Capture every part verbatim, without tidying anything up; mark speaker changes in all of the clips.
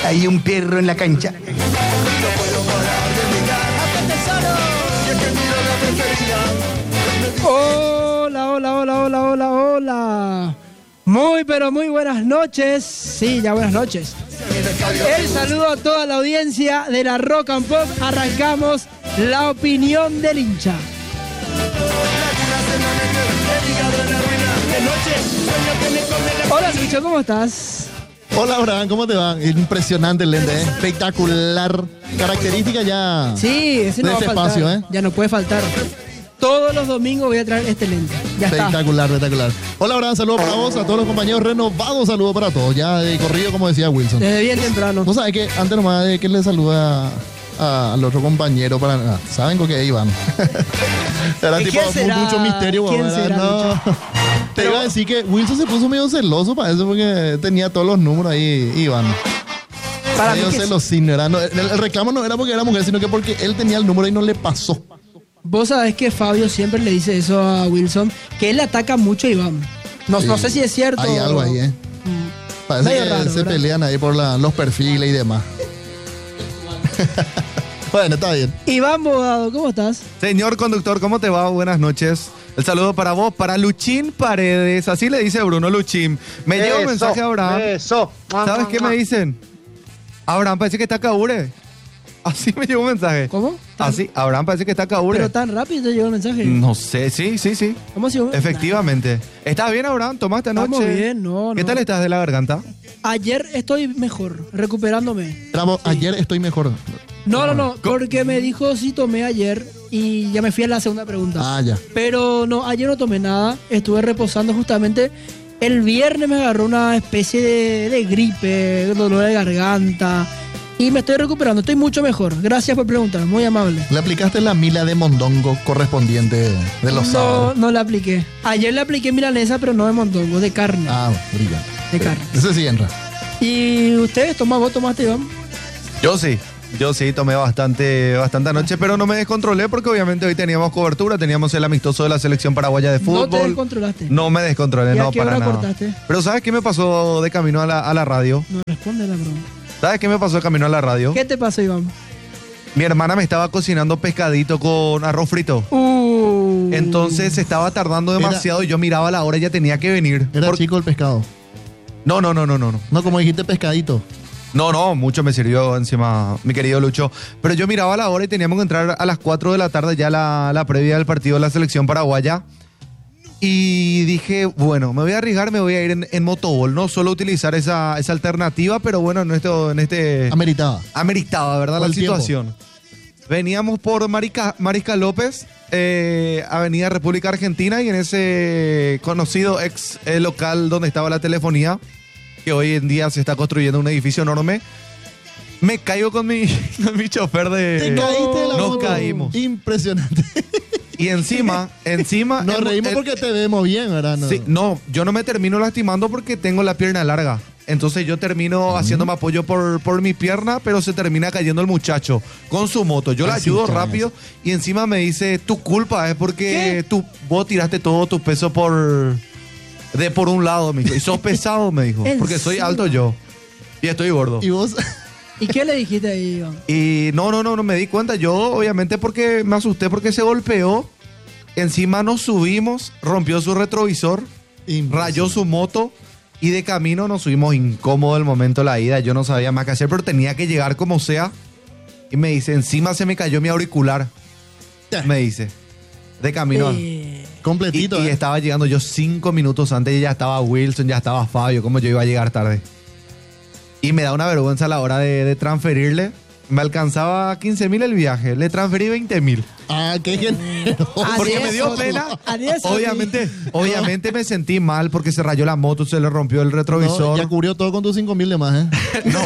Speaker 1: Hay un perro en la cancha.
Speaker 2: Hola, hola, hola, hola, hola, hola. Muy, pero muy buenas noches. Sí, ya buenas noches. El saludo a toda la audiencia de la Rock and Pop. Arrancamos la opinión del hincha. Hola, Lucho, ¿cómo estás?
Speaker 3: Hola, Abraham, ¿cómo te va? Impresionante el lente, ¿eh? Espectacular. Característica ya
Speaker 2: Sí, ese no
Speaker 3: de
Speaker 2: va a
Speaker 3: este
Speaker 2: faltar.
Speaker 3: espacio, ¿eh?
Speaker 2: Ya no puede faltar. Todos los domingos voy a traer este lente. Ya está.
Speaker 3: Espectacular, espectacular. Hola, Abraham, saludos para vos, a todos los compañeros renovados, saludos para todos. Ya de corrido, como decía Wilson.
Speaker 2: Desde bien temprano.
Speaker 3: Vos sabés que antes nomás de que le saluda a- al otro compañero para... ah, ¿saben con qué iban? Era
Speaker 2: ¿Y
Speaker 3: tipo
Speaker 2: quién será?
Speaker 3: mucho misterio.
Speaker 2: ¿Quién
Speaker 3: ¿verdad?
Speaker 2: será,
Speaker 3: No.
Speaker 2: Lucho?
Speaker 3: Te iba a decir que Wilson se puso medio celoso para eso porque tenía todos los números ahí, Iván.
Speaker 2: Para mí
Speaker 3: Medio
Speaker 2: que
Speaker 3: celosín, ¿verdad? No, el, el reclamo no era porque era mujer, sino que porque él tenía el número y no le pasó.
Speaker 2: Vos sabés que Fabio siempre le dice eso a Wilson, que él le ataca mucho a Iván. No,
Speaker 3: Sí.
Speaker 2: no sé si es cierto.
Speaker 3: Hay algo ahí, ¿eh?
Speaker 2: Mm.
Speaker 3: Parece
Speaker 2: Medio
Speaker 3: que
Speaker 2: raro,
Speaker 3: se
Speaker 2: ¿verdad?
Speaker 3: pelean ahí por la- los perfiles y demás. Bueno, está bien.
Speaker 2: Iván Bogado, ¿cómo estás?
Speaker 4: Señor conductor, ¿cómo te va? Buenas noches. El saludo para vos, para Luchín Paredes. Así le dice Bruno Luchín. Me llega un mensaje a Abraham.
Speaker 5: Eso.
Speaker 4: ¿Sabes qué me dicen? Abraham parece que está Caure. Así me llegó un mensaje.
Speaker 2: ¿Cómo? ¿Tan-
Speaker 4: Así, Abraham parece que está Caure.
Speaker 2: Pero tan rápido te llegó el mensaje.
Speaker 4: No sé, sí, sí, sí.
Speaker 2: ¿Cómo se llama?
Speaker 4: Efectivamente. ¿Estás bien, Abraham? ¿Tomaste anoche?
Speaker 2: Estamos bien, no,
Speaker 4: ¿Qué
Speaker 2: no.
Speaker 4: tal estás de la garganta?
Speaker 2: Ayer estoy mejor, recuperándome.
Speaker 3: Tramo, ayer estoy mejor.
Speaker 2: No, no, no, porque me dijo sí tomé ayer y ya me fui a la segunda pregunta.
Speaker 3: Ah, ya.
Speaker 2: Pero no, ayer no tomé nada, estuve reposando justamente. El viernes me agarró una especie de, de gripe, dolor de garganta y me estoy recuperando, estoy mucho mejor. Gracias por preguntar, muy amable.
Speaker 3: ¿Le aplicaste la mila de mondongo correspondiente de los
Speaker 2: No,
Speaker 3: sábados?
Speaker 2: no la apliqué. Ayer le apliqué milanesa, pero no de mondongo, de carne.
Speaker 3: Ah, brillante.
Speaker 2: De carne.
Speaker 3: Ese sí entra.
Speaker 2: ¿Y ustedes, Tomás, vos tomaste, Iván?
Speaker 4: Yo sí. Yo sí, tomé bastante, bastante anoche, pero no me descontrolé porque obviamente hoy teníamos cobertura, teníamos el amistoso de la selección paraguaya de fútbol.
Speaker 2: No te descontrolaste.
Speaker 4: No me descontrolé,
Speaker 2: ¿Y a
Speaker 4: no,
Speaker 2: qué
Speaker 4: para
Speaker 2: hora
Speaker 4: nada.
Speaker 2: cortaste?
Speaker 4: Pero ¿sabes qué me pasó de camino a la, a la radio?
Speaker 2: No responde la pregunta.
Speaker 4: ¿Sabes qué me pasó de camino a la radio?
Speaker 2: ¿Qué te pasó, Iván?
Speaker 4: Mi hermana me estaba cocinando pescadito con arroz frito.
Speaker 2: Uh.
Speaker 4: Entonces se estaba tardando demasiado y yo miraba la hora y ya tenía que venir.
Speaker 3: Era
Speaker 4: Por-
Speaker 3: chico el pescado.
Speaker 4: No, no, no, no, no, no.
Speaker 3: No, como dijiste, pescadito.
Speaker 4: No, no, mucho me sirvió encima mi querido Lucho. Pero yo miraba la hora y teníamos que entrar a las cuatro de la tarde ya la, la previa del partido de la selección paraguaya. Y dije, bueno, me voy a arriesgar, me voy a ir en, en motobol. No solo utilizar esa, esa alternativa, pero bueno, en, esto, en este...
Speaker 3: Ameritaba.
Speaker 4: Ameritaba, ¿verdad?
Speaker 3: Por
Speaker 4: La
Speaker 3: el tiempo.
Speaker 4: situación. Veníamos por Marica, Mariscal López, eh, Avenida República Argentina, y en ese conocido ex eh, local donde estaba la telefonía, que hoy en día se está construyendo un edificio enorme, me caigo con mi, con mi chofer de...
Speaker 3: Te caíste de la
Speaker 4: Nos
Speaker 3: moto.
Speaker 4: caímos.
Speaker 3: Impresionante.
Speaker 4: Y encima, encima...
Speaker 3: Nos
Speaker 4: el-
Speaker 3: reímos
Speaker 4: el-
Speaker 3: porque te vemos bien, ¿verdad? No.
Speaker 4: Sí, no, yo no me termino lastimando porque tengo la pierna larga. Entonces yo termino haciéndome apoyo por, por mi pierna, pero se termina cayendo el muchacho con su moto. Yo le
Speaker 3: Así
Speaker 4: ayudo
Speaker 3: caes.
Speaker 4: rápido y encima me dice, tu culpa es porque tú, vos tiraste todo tu peso por de por un lado, me dijo. Y sos pesado, me dijo,
Speaker 2: ¿En
Speaker 4: porque soy
Speaker 2: serio?
Speaker 4: alto yo y estoy gordo.
Speaker 3: Y vos...
Speaker 2: ¿Y qué le dijiste ahí, Iván?
Speaker 4: Y no, no, no, no me di cuenta. Yo, obviamente, porque me asusté porque se golpeó. Encima nos subimos, rompió su retrovisor, rayó su moto y de camino nos subimos incómodo el momento de la ida. Yo no sabía más qué hacer, pero tenía que llegar como sea. Y me dice, encima se me cayó mi auricular. Me dice, de camino.
Speaker 2: Eh,
Speaker 4: Y,
Speaker 3: Completito,
Speaker 4: y
Speaker 3: ¿eh?
Speaker 4: estaba llegando yo cinco minutos antes y ya estaba Wilson, ya estaba Fabio, como yo iba a llegar tarde. Y me da una vergüenza a la hora de, de transferirle. Me alcanzaba quince mil el viaje, le transferí veinte mil.
Speaker 3: Ah, qué generoso.
Speaker 4: Porque
Speaker 2: Adiós,
Speaker 4: me dio
Speaker 2: Soto.
Speaker 4: pena.
Speaker 2: Adiós, Soto.
Speaker 4: Obviamente, obviamente me sentí mal porque se rayó la moto, se le rompió el
Speaker 3: No,
Speaker 4: retrovisor.
Speaker 3: ya cubrió todo con tus cinco mil de más, ¿eh?
Speaker 4: No.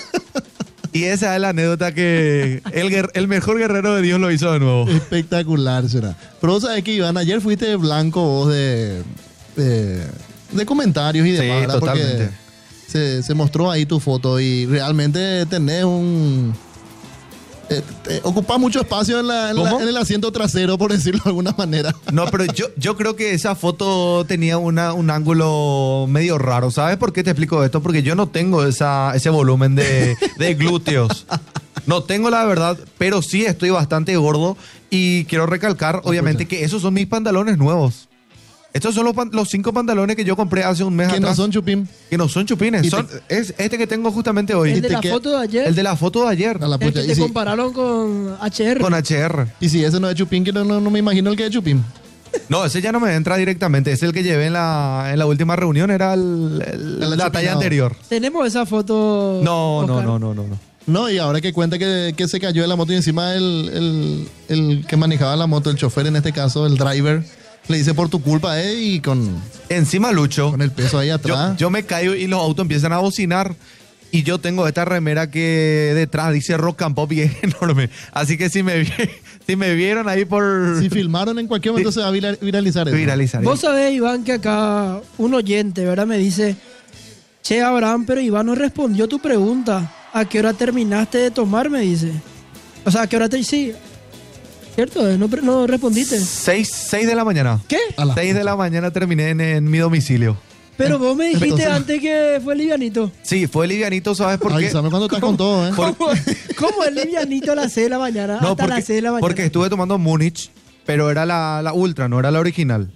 Speaker 4: Y esa es la anécdota que el, guer- el mejor guerrero de Dios lo hizo de nuevo.
Speaker 3: Espectacular será. Pero vos sabés que, Iván, ayer fuiste blanco vos de, de, de comentarios y
Speaker 4: Sí,
Speaker 3: demás, ¿verdad? Porque
Speaker 4: totalmente.
Speaker 3: se, se mostró ahí tu foto y realmente tenés un Eh, eh, ocupa mucho espacio en, la, en, la, en el asiento trasero, por decirlo de alguna manera.
Speaker 4: No, pero yo, yo creo que esa foto tenía una, un ángulo medio raro. ¿Sabes por qué te explico esto? Porque yo no tengo esa, ese volumen de, de glúteos. No tengo la verdad, pero sí estoy bastante gordo. Y quiero recalcar, obviamente, que esos son mis pantalones nuevos. Estos son los, pan- los cinco pantalones que yo compré hace un mes
Speaker 3: Que
Speaker 4: atrás.
Speaker 3: no son chupín.
Speaker 4: Que no son chupines.
Speaker 3: Y
Speaker 4: Son,
Speaker 3: te-
Speaker 4: es este que tengo justamente hoy.
Speaker 2: El de
Speaker 3: te
Speaker 2: la
Speaker 3: queda-
Speaker 2: foto de ayer.
Speaker 4: El de la foto de ayer.
Speaker 3: A la
Speaker 2: El
Speaker 3: pucha.
Speaker 2: que
Speaker 3: Y
Speaker 2: te
Speaker 3: si,
Speaker 2: compararon con H R.
Speaker 4: Con H R.
Speaker 3: y si ese no es chupín, que no, no, no me imagino el que es chupín.
Speaker 4: No, ese ya no me entra directamente. Es el que llevé en la, en la última reunión. Era el- el-
Speaker 3: El
Speaker 4: la talla
Speaker 3: achupinado.
Speaker 4: anterior.
Speaker 2: Tenemos esa foto.
Speaker 4: No, no,
Speaker 2: Oscar.
Speaker 4: no, no, no, no.
Speaker 3: No, y ahora que cuenta que, que se cayó de la moto y encima el, el, el que manejaba la moto, el chofer en este caso, el driver, le dice por tu culpa, eh, y con,
Speaker 4: Encima Lucho.
Speaker 3: con el peso ahí
Speaker 4: Yo,
Speaker 3: atrás.
Speaker 4: yo me caigo y los autos empiezan a bocinar. Y yo tengo esta remera que detrás dice Rock and Pop y es enorme. Así que si me, vi- si me vieron ahí por...
Speaker 3: Si filmaron en cualquier momento
Speaker 4: Sí.
Speaker 3: se va a vira- viralizar eso.
Speaker 4: viralizar.
Speaker 2: Vos sabés, Iván, que acá un oyente, ¿verdad? Me dice, che, Abraham, pero Iván no respondió tu pregunta. ¿A qué hora terminaste de tomar? Me dice. O sea, ¿a qué hora te... Sí, ¿cierto? No, pre- no respondiste.
Speaker 4: Seis, seis de la mañana.
Speaker 2: ¿Qué?
Speaker 3: A la
Speaker 4: Seis de la mañana terminé en, en mi domicilio.
Speaker 2: Pero vos me dijiste
Speaker 3: Entonces-
Speaker 2: antes que fue livianito.
Speaker 4: Sí, fue livianito, ¿sabes por qué?
Speaker 3: Avísame cuando estás con todo, ¿eh?
Speaker 2: ¿Cómo, cómo es livianito a las seis de la mañana?
Speaker 4: No,
Speaker 2: hasta
Speaker 4: porque,
Speaker 2: las seis de la mañana.
Speaker 4: porque estuve tomando Múnich, pero era la, la ultra, no era la original.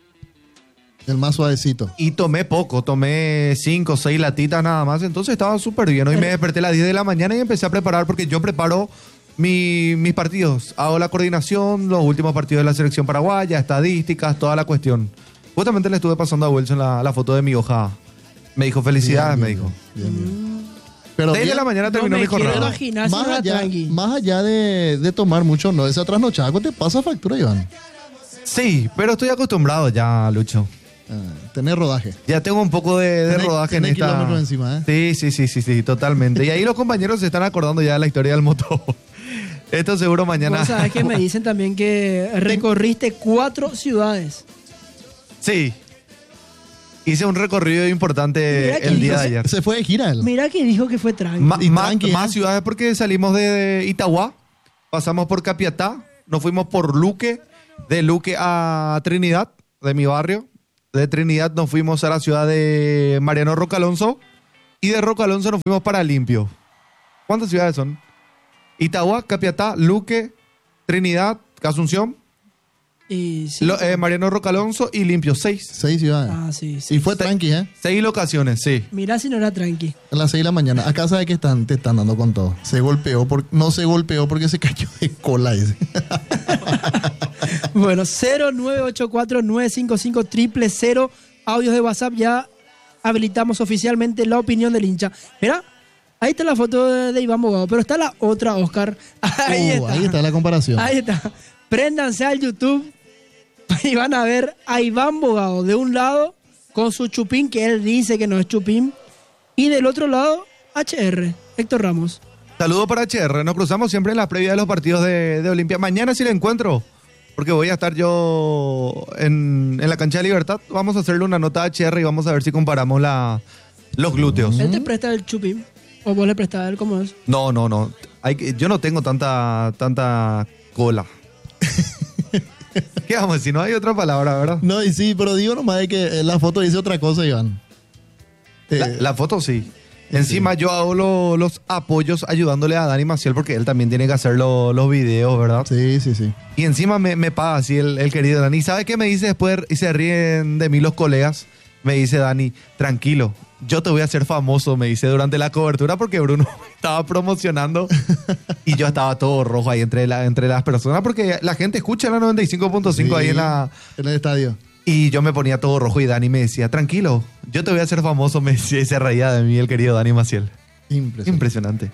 Speaker 3: El más suavecito.
Speaker 4: Y tomé poco, tomé cinco o seis latitas nada más, entonces estaba súper bien. Hoy me desperté a las diez de la mañana y empecé a preparar porque yo preparo mi- mis partidos. Hago la coordinación, los últimos partidos de la selección paraguaya, estadísticas, toda la cuestión. Justamente le estuve pasando a Wilson la, la foto de mi hoja. Me dijo, felicidades,
Speaker 3: Bien,
Speaker 4: me
Speaker 3: bien,
Speaker 4: dijo.
Speaker 3: bien, bien. Pero
Speaker 4: seis de
Speaker 3: bien,
Speaker 4: la mañana terminó
Speaker 2: no
Speaker 4: mi
Speaker 2: me quiero
Speaker 4: jornada.
Speaker 2: imaginar si
Speaker 3: más
Speaker 2: no era
Speaker 3: allá,
Speaker 2: tranqui.
Speaker 3: más allá de, de tomar mucho, no, esa trasnochada te pasa factura, Iván.
Speaker 4: Sí, pero estoy acostumbrado ya, Lucho.
Speaker 3: Ah, tener rodaje.
Speaker 4: Ya tengo un poco de, de
Speaker 3: Tenés-
Speaker 4: rodaje en
Speaker 3: tenés
Speaker 4: esta...
Speaker 3: kilómetros encima, ¿eh?
Speaker 4: Sí, sí, sí, sí, sí, totalmente. Y ahí los compañeros se están acordando ya de la historia del motor. Esto seguro mañana...
Speaker 2: Vos sabés que me dicen también que recorriste cuatro ciudades.
Speaker 4: Sí. Hice un recorrido importante
Speaker 2: Mira que
Speaker 4: el día
Speaker 2: dijo-
Speaker 4: de ayer.
Speaker 3: Se fue de gira él.
Speaker 2: Mira que dijo que fue tranqui.
Speaker 4: Ma-
Speaker 3: y
Speaker 4: ma-
Speaker 3: tranqui,
Speaker 4: más
Speaker 3: ¿eh?
Speaker 4: ciudades porque salimos de Itagua, pasamos por Capiatá, nos fuimos por Luque, de Luque a Trinidad, de mi barrio. De Trinidad nos fuimos a la ciudad de Mariano Roca Alonso y de Roca Alonso nos fuimos para Limpio. ¿Cuántas ciudades son? Itagua, Capiatá, Luque, Trinidad, Asunción,
Speaker 2: Y sí.
Speaker 4: Lo- eh, Mariano Roca Alonso y Limpio. Seis.
Speaker 3: Seis ciudades.
Speaker 2: Ah, sí, sí.
Speaker 3: Y fue tranqui, ¿eh?
Speaker 4: Seis locaciones, sí.
Speaker 2: Mirá si no era tranqui.
Speaker 3: A las seis de la mañana. Acá sabe que están, te están dando con todo. Se golpeó, por, no se golpeó porque se cayó de cola ese.
Speaker 2: Bueno, cero nueve ocho cuatro nueve cinco cinco cero cero audios de WhatsApp. Ya habilitamos oficialmente la opinión del hincha. Mira, ahí está la foto de, de Iván Bogado, pero está la otra, Oscar. Ahí,
Speaker 3: Uh,
Speaker 2: está.
Speaker 3: ahí está la comparación.
Speaker 2: Ahí está. Préndanse al YouTube y van a ver a Iván Bogado de un lado con su chupín, que él dice que no es chupín, y del otro lado H R, Héctor Ramos.
Speaker 4: Saludo para H R. Nos cruzamos siempre en la previa de los partidos de, de Olimpia. Mañana si le encuentro, porque voy a estar yo en, en la cancha de Libertad. Vamos a hacerle una nota a H R y vamos a ver si comparamos la, los glúteos.
Speaker 2: ¿Él te presta el chupín? ¿O vos le prestás a él? ¿Cómo es?
Speaker 4: No, no, no. Hay que- yo no tengo tanta, tanta cola. ¿Qué vamos a decir? No hay otra palabra, ¿verdad?
Speaker 3: No, y sí, pero digo nomás de que eh, la foto dice otra cosa, Iván. Eh,
Speaker 4: La, la foto sí. Encima yo hago lo- los apoyos ayudándole a Dani Maciel porque él también tiene que hacer lo- los videos, ¿verdad?
Speaker 3: Sí, sí, sí.
Speaker 4: Y encima me, me paga así el, el querido Dani. ¿Sabe qué me dice después? Y se ríen de mí los colegas. Me dice Dani, tranquilo, yo te voy a hacer famoso, me dice durante la cobertura porque Bruno estaba promocionando y yo estaba todo rojo ahí entre, la, entre las personas porque la gente escucha la noventa y cinco punto cinco
Speaker 3: Sí,
Speaker 4: ahí en la...
Speaker 3: En el estadio.
Speaker 4: Y yo me ponía todo rojo y Dani me decía, tranquilo, yo te voy a hacer famoso, me decía y se reía de mí el querido Dani Maciel.
Speaker 3: Impresionante.
Speaker 4: Impresionante.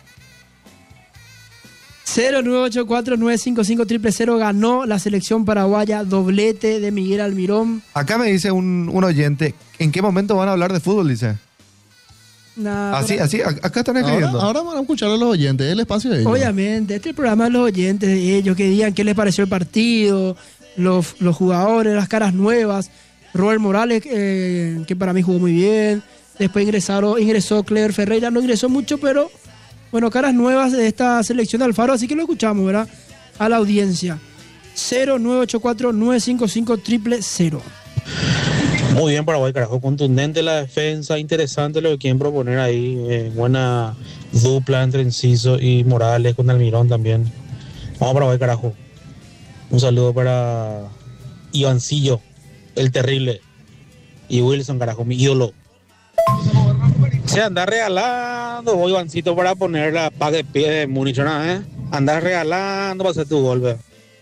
Speaker 2: cero nueve ocho cuatro nueve cinco cinco cero cero ganó la selección paraguaya, doblete de Miguel Almirón.
Speaker 4: Acá me dice un, un oyente, ¿en qué momento van a hablar de fútbol? Dice.
Speaker 2: Nah,
Speaker 4: Así,
Speaker 2: pero-
Speaker 4: así, a- acá están
Speaker 3: Ahora,
Speaker 4: escribiendo.
Speaker 3: ahora van a escuchar a los oyentes, el espacio de ellos.
Speaker 2: Obviamente, este es el programa de los oyentes de ellos, que digan qué les pareció el partido, los, los jugadores, las caras nuevas. Robert Morales, eh, que para mí jugó muy bien. Después ingresaron, ingresó Clever Ferreira, no ingresó mucho, pero bueno, caras nuevas de esta selección de Alfaro, así que lo escuchamos, ¿verdad? A la audiencia. cero nueve ocho cuatro nueve cinco cinco cero cero cero.
Speaker 1: Muy bien, Paraguay, carajo. Contundente la defensa, interesante lo que quieren proponer ahí. Eh, buena dupla entre Enciso y Morales con Almirón también. Vamos, Paraguay, carajo. Un saludo para Ivancillo, el terrible. Y Wilson, carajo, mi ídolo. Se anda regalando, voy Ivancito, para poner la pack de pie de Múnich, ¿no? ¿Eh? Andás regalando para hacer tu golpe.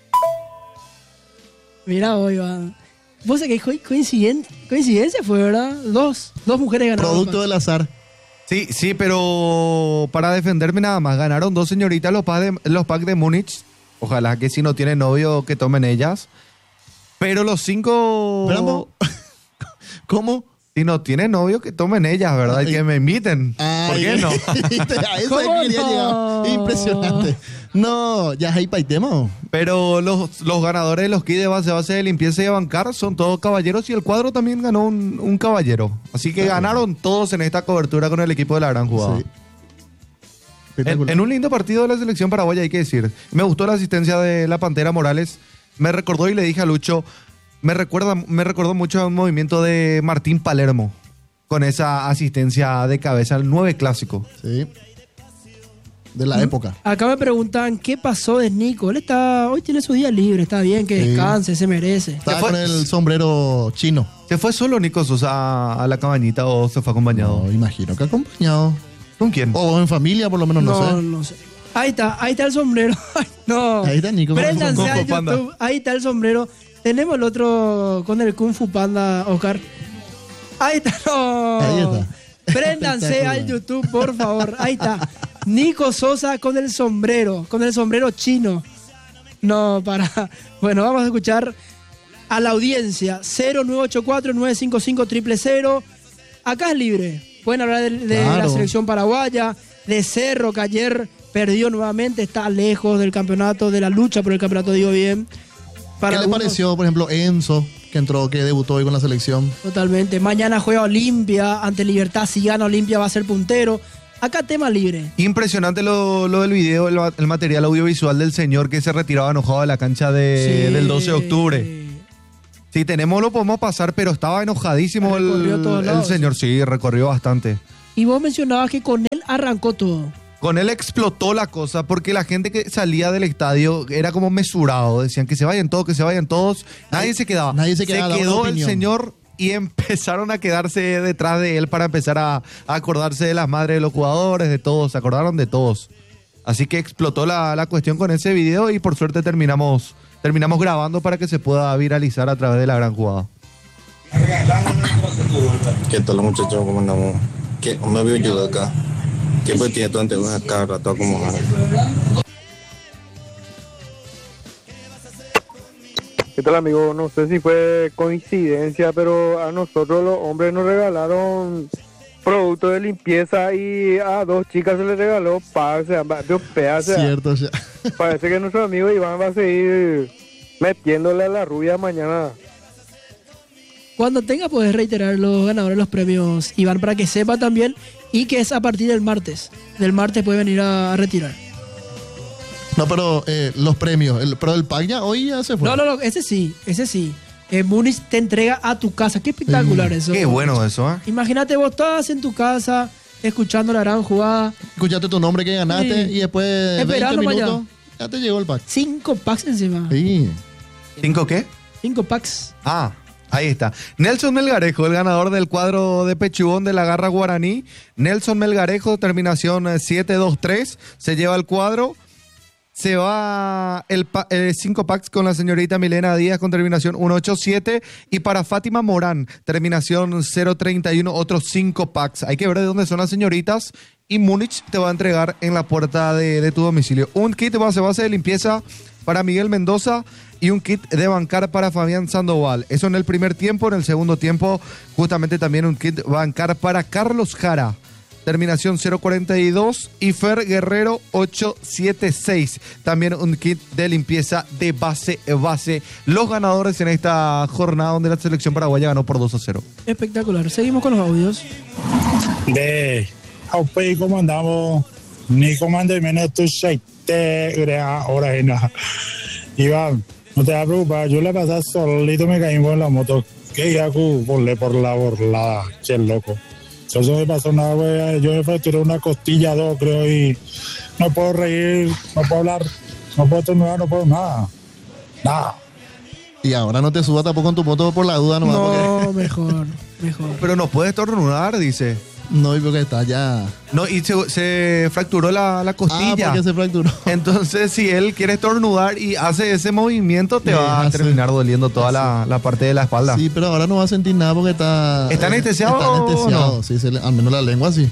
Speaker 2: Mira, hoy va. Vos sabés que coincidencia, coincidencia fue, ¿verdad? Dos, dos mujeres ganaron.
Speaker 3: Producto del azar.
Speaker 4: Sí, sí, pero para defenderme nada más, ganaron dos señoritas los packs de, los packs de Múnich. Ojalá que si no tienen novio que tomen ellas. Pero los cinco...
Speaker 3: ¿Cómo? ¿Cómo?
Speaker 4: Si no tienen novio que tomen ellas, ¿verdad?
Speaker 3: Ay.
Speaker 4: Y que me inviten.
Speaker 3: Ay.
Speaker 4: ¿Por qué no?
Speaker 3: A eso
Speaker 2: ¿Cómo
Speaker 3: quería
Speaker 2: no?
Speaker 3: llegar. Impresionante. No, ya hay paitemo.
Speaker 4: Pero los, los ganadores de los kits de base, base de limpieza y de bancar son todos caballeros y el cuadro también ganó un, un caballero. Así que ganaron todos en esta cobertura con el equipo de la gran jugada.
Speaker 3: Sí.
Speaker 4: En, en un lindo partido de la selección paraguaya, hay que decir. Me gustó la asistencia de la Pantera Morales. Me recordó y le dije a Lucho, me, recuerda, me recordó mucho a un movimiento de Martín Palermo con esa asistencia de cabeza, el nueve clásico.
Speaker 3: Sí. De la época.
Speaker 2: Acá me preguntan qué pasó de Nico. Él está, hoy tiene su día libre, está bien que
Speaker 3: Sí.
Speaker 2: descanse, se merece.
Speaker 3: Estaba
Speaker 4: fue-
Speaker 3: con el sombrero chino.
Speaker 4: ¿Se fue solo Nico Sosa a la cabañita o se fue acompañado?
Speaker 3: No, imagino que acompañado.
Speaker 4: ¿Con quién?
Speaker 3: O en familia, por lo menos, no,
Speaker 2: No,
Speaker 3: sé.
Speaker 2: no sé. Ahí está, ahí está el sombrero. Ay, no.
Speaker 3: Ahí está Nico.
Speaker 2: Préndanse
Speaker 4: Kung Fu
Speaker 2: a
Speaker 4: Panda.
Speaker 2: YouTube. Ahí está el sombrero. Tenemos el otro con el Kung Fu Panda, Oscar. Ahí está. No.
Speaker 3: Ahí está.
Speaker 2: Préndanse
Speaker 3: Espectacular.
Speaker 2: al YouTube, por favor. Ahí está. Nico Sosa con el sombrero, con el sombrero chino. No, para. Bueno, vamos a escuchar a la audiencia. cero nueve ocho cuatro nueve cinco cinco cero cero cero. Acá es libre. Pueden hablar de, de
Speaker 3: Claro.
Speaker 2: la selección paraguaya, de Cerro, que ayer perdió nuevamente, está lejos del campeonato, de la lucha por el campeonato, digo bien. Para
Speaker 3: ¿Qué le
Speaker 2: algunos,
Speaker 3: pareció, por ejemplo, Enzo, que entró, que debutó hoy con la selección?
Speaker 2: Totalmente. Mañana juega Olimpia ante Libertad. Si gana Olimpia va a ser puntero. Acá tema libre.
Speaker 4: Impresionante lo, lo del video, el, el material audiovisual del señor que se retiraba enojado de la cancha de,
Speaker 2: Sí.
Speaker 4: del doce de octubre. Si tenemos, lo podemos pasar, pero estaba enojadísimo el,
Speaker 2: Recorrió todos
Speaker 4: el
Speaker 2: lados.
Speaker 4: señor. Sí, recorrió bastante.
Speaker 2: Y vos mencionabas que con él arrancó todo.
Speaker 4: Con él explotó la cosa porque la gente que salía del estadio era como mesurado. Decían que se vayan todos, que se vayan todos. Nadie,
Speaker 3: Nadie-
Speaker 4: se quedaba.
Speaker 3: nadie se quedaba, daba
Speaker 4: quedó
Speaker 3: una
Speaker 4: el
Speaker 3: opinión.
Speaker 4: señor y empezaron a quedarse detrás de él para empezar a, a acordarse de las madres de los jugadores, de todos. Se acordaron de todos. Así que explotó la, la cuestión con ese video y por suerte terminamos, terminamos grabando para que se pueda viralizar a través de la gran jugada.
Speaker 5: ¿Qué tal muchachos? ¿Cómo andamos? ¿Qué? Me veo yo de acá. ¿Qué pues tiene todo ante una cada rato como
Speaker 6: ¿Qué tal, amigo? No sé si fue coincidencia, pero a nosotros los hombres nos regalaron productos de limpieza y a dos chicas se les regaló paz, de pedazo.
Speaker 3: Cierto, ya.
Speaker 6: Parece que nuestro amigo Iván va a seguir metiéndole a la rubia mañana.
Speaker 2: Cuando tenga, puedes reiterar los ganadores de los premios, Iván, para que sepa también. Y que es a partir del martes. Del martes puede venir a, a retirar.
Speaker 3: No, pero eh, los premios. El, pero el pack ya hoy ya se fue.
Speaker 2: No, no, no, ese sí, ese sí. Eh, Múnich te entrega a tu casa. Qué espectacular
Speaker 3: Sí.
Speaker 2: eso.
Speaker 4: Qué bueno eso, ¿eh?
Speaker 2: Imagínate, vos estás en tu casa, escuchando la gran jugada.
Speaker 3: Escuchaste tu nombre que ganaste
Speaker 2: Sí.
Speaker 3: y después de
Speaker 2: Esperando
Speaker 3: veinte
Speaker 2: mañana.
Speaker 3: minutos ya te llegó el pack.
Speaker 2: Cinco packs encima.
Speaker 3: Sí.
Speaker 4: ¿Cinco qué?
Speaker 2: Cinco packs.
Speaker 4: Ah, ahí está. Nelson Melgarejo, el ganador del cuadro de Pechugón de la Garra Guaraní. Nelson Melgarejo, terminación eh, siete dos tres, se lleva el cuadro. Se va el pa- eh, cinco packs con la señorita Milena Díaz con terminación uno ocho siete. Y para Fátima Morán, terminación cero treinta y uno, otros cinco packs. Hay que ver de dónde son las señoritas. Y Múnich te va a entregar en la puerta de, de tu domicilio un kit base base de limpieza para Miguel Mendoza y un kit de bancar para Fabián Sandoval. Eso en el primer tiempo. En el segundo tiempo, justamente también un kit bancar para Carlos Jara. Terminación cero cuarenta y dos. Y Fer Guerrero ocho siete seis. También un kit de limpieza de base base. Los ganadores en esta jornada donde la selección paraguaya ganó por dos a cero.
Speaker 2: Espectacular. Seguimos con los audios.
Speaker 7: De Aupey, ¿cómo andamos? Nico mande menos tu shaite, crea, ahora y nada. Iván, no te vas a preocupar, yo le pasé solito, me caí en la moto, que ya volé por la borlada, che loco. Eso me pasó nada, güey, yo me fracturé una costilla, dos, creo, y no puedo reír, no puedo hablar, no puedo estornudar, no puedo nada, nada.
Speaker 3: Y ahora no te subas tampoco en tu moto por la duda nomás.
Speaker 2: No,
Speaker 3: porque...
Speaker 2: mejor, mejor.
Speaker 4: Pero no puede estornudar, dice.
Speaker 3: No, y porque está ya...
Speaker 4: No, y se, se fracturó la, la
Speaker 3: Ah,
Speaker 4: costilla.
Speaker 3: porque se fracturó.
Speaker 4: Entonces, si él quiere estornudar y hace ese movimiento, te
Speaker 3: Le
Speaker 4: va a
Speaker 3: hace-
Speaker 4: terminar doliendo toda la, la parte de la espalda.
Speaker 3: Sí, pero ahora no va a sentir nada porque está...
Speaker 4: ¿Está anestesiado
Speaker 3: Está
Speaker 4: o
Speaker 3: anestesiado,
Speaker 4: no?
Speaker 3: sí, se le- al menos la lengua sí.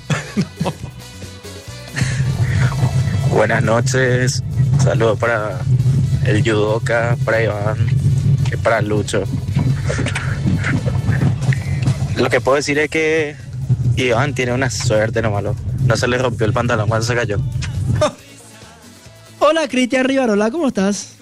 Speaker 8: Buenas noches, saludos para el judoka, para Iván y para Lucho. Lo que puedo decir es que Iván tiene una suerte nomás, lo- no se le rompió el pantalón cuando se cayó.
Speaker 2: Hola, Cristian Rivarola, ¿cómo estás?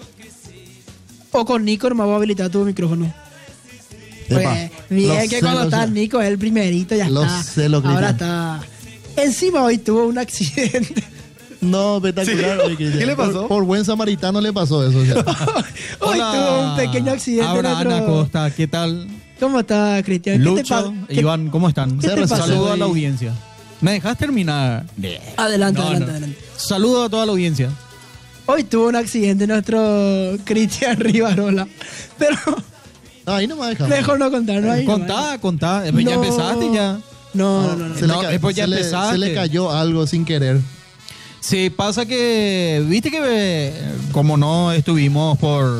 Speaker 2: O con Nico, nomás voy a habilitar tu micrófono.
Speaker 3: Epa,
Speaker 2: Pues, bien,
Speaker 3: lo
Speaker 2: que
Speaker 3: sé,
Speaker 2: cuando
Speaker 3: lo
Speaker 2: está
Speaker 3: sé.
Speaker 2: Nico es el primerito, ya
Speaker 3: Lo
Speaker 2: está.
Speaker 3: sé, lo
Speaker 2: Ahora
Speaker 3: Cristian.
Speaker 2: está. Encima hoy tuvo un accidente.
Speaker 3: No, espectacular.
Speaker 4: Sí.
Speaker 3: oye, Cristian.
Speaker 4: ¿Qué le pasó?
Speaker 3: Por, por buen samaritano le pasó eso. ya.
Speaker 2: Hoy tuvo un pequeño accidente.
Speaker 9: Abraham
Speaker 2: nuestro-
Speaker 9: Acosta, ¿qué tal?
Speaker 2: ¿Cómo está, Cristian? ¿Qué te
Speaker 9: Lucho,
Speaker 2: pa- qué-
Speaker 9: Iván, ¿cómo están?
Speaker 2: ¿Qué te pasó
Speaker 9: Saludo a
Speaker 2: hoy?
Speaker 9: la audiencia. ¿Me dejas terminar?
Speaker 2: Adelante,
Speaker 9: No,
Speaker 2: adelante,
Speaker 9: no.
Speaker 2: adelante.
Speaker 9: Saludo a toda la audiencia.
Speaker 2: Hoy tuvo un accidente nuestro Cristian Rivarola. Pero
Speaker 3: Ahí no me dejamos.
Speaker 2: mejor no contar, ¿no? Ahí no,
Speaker 9: Contá, contá. Eh, Ya
Speaker 2: No.
Speaker 9: empezaste ya.
Speaker 2: No, no, no. no.
Speaker 3: Se,
Speaker 9: No,
Speaker 3: le, ca-
Speaker 9: después ya
Speaker 3: se le-
Speaker 9: empezaste.
Speaker 3: se le cayó algo sin querer.
Speaker 9: Sí, pasa que, viste que eh, como no estuvimos por,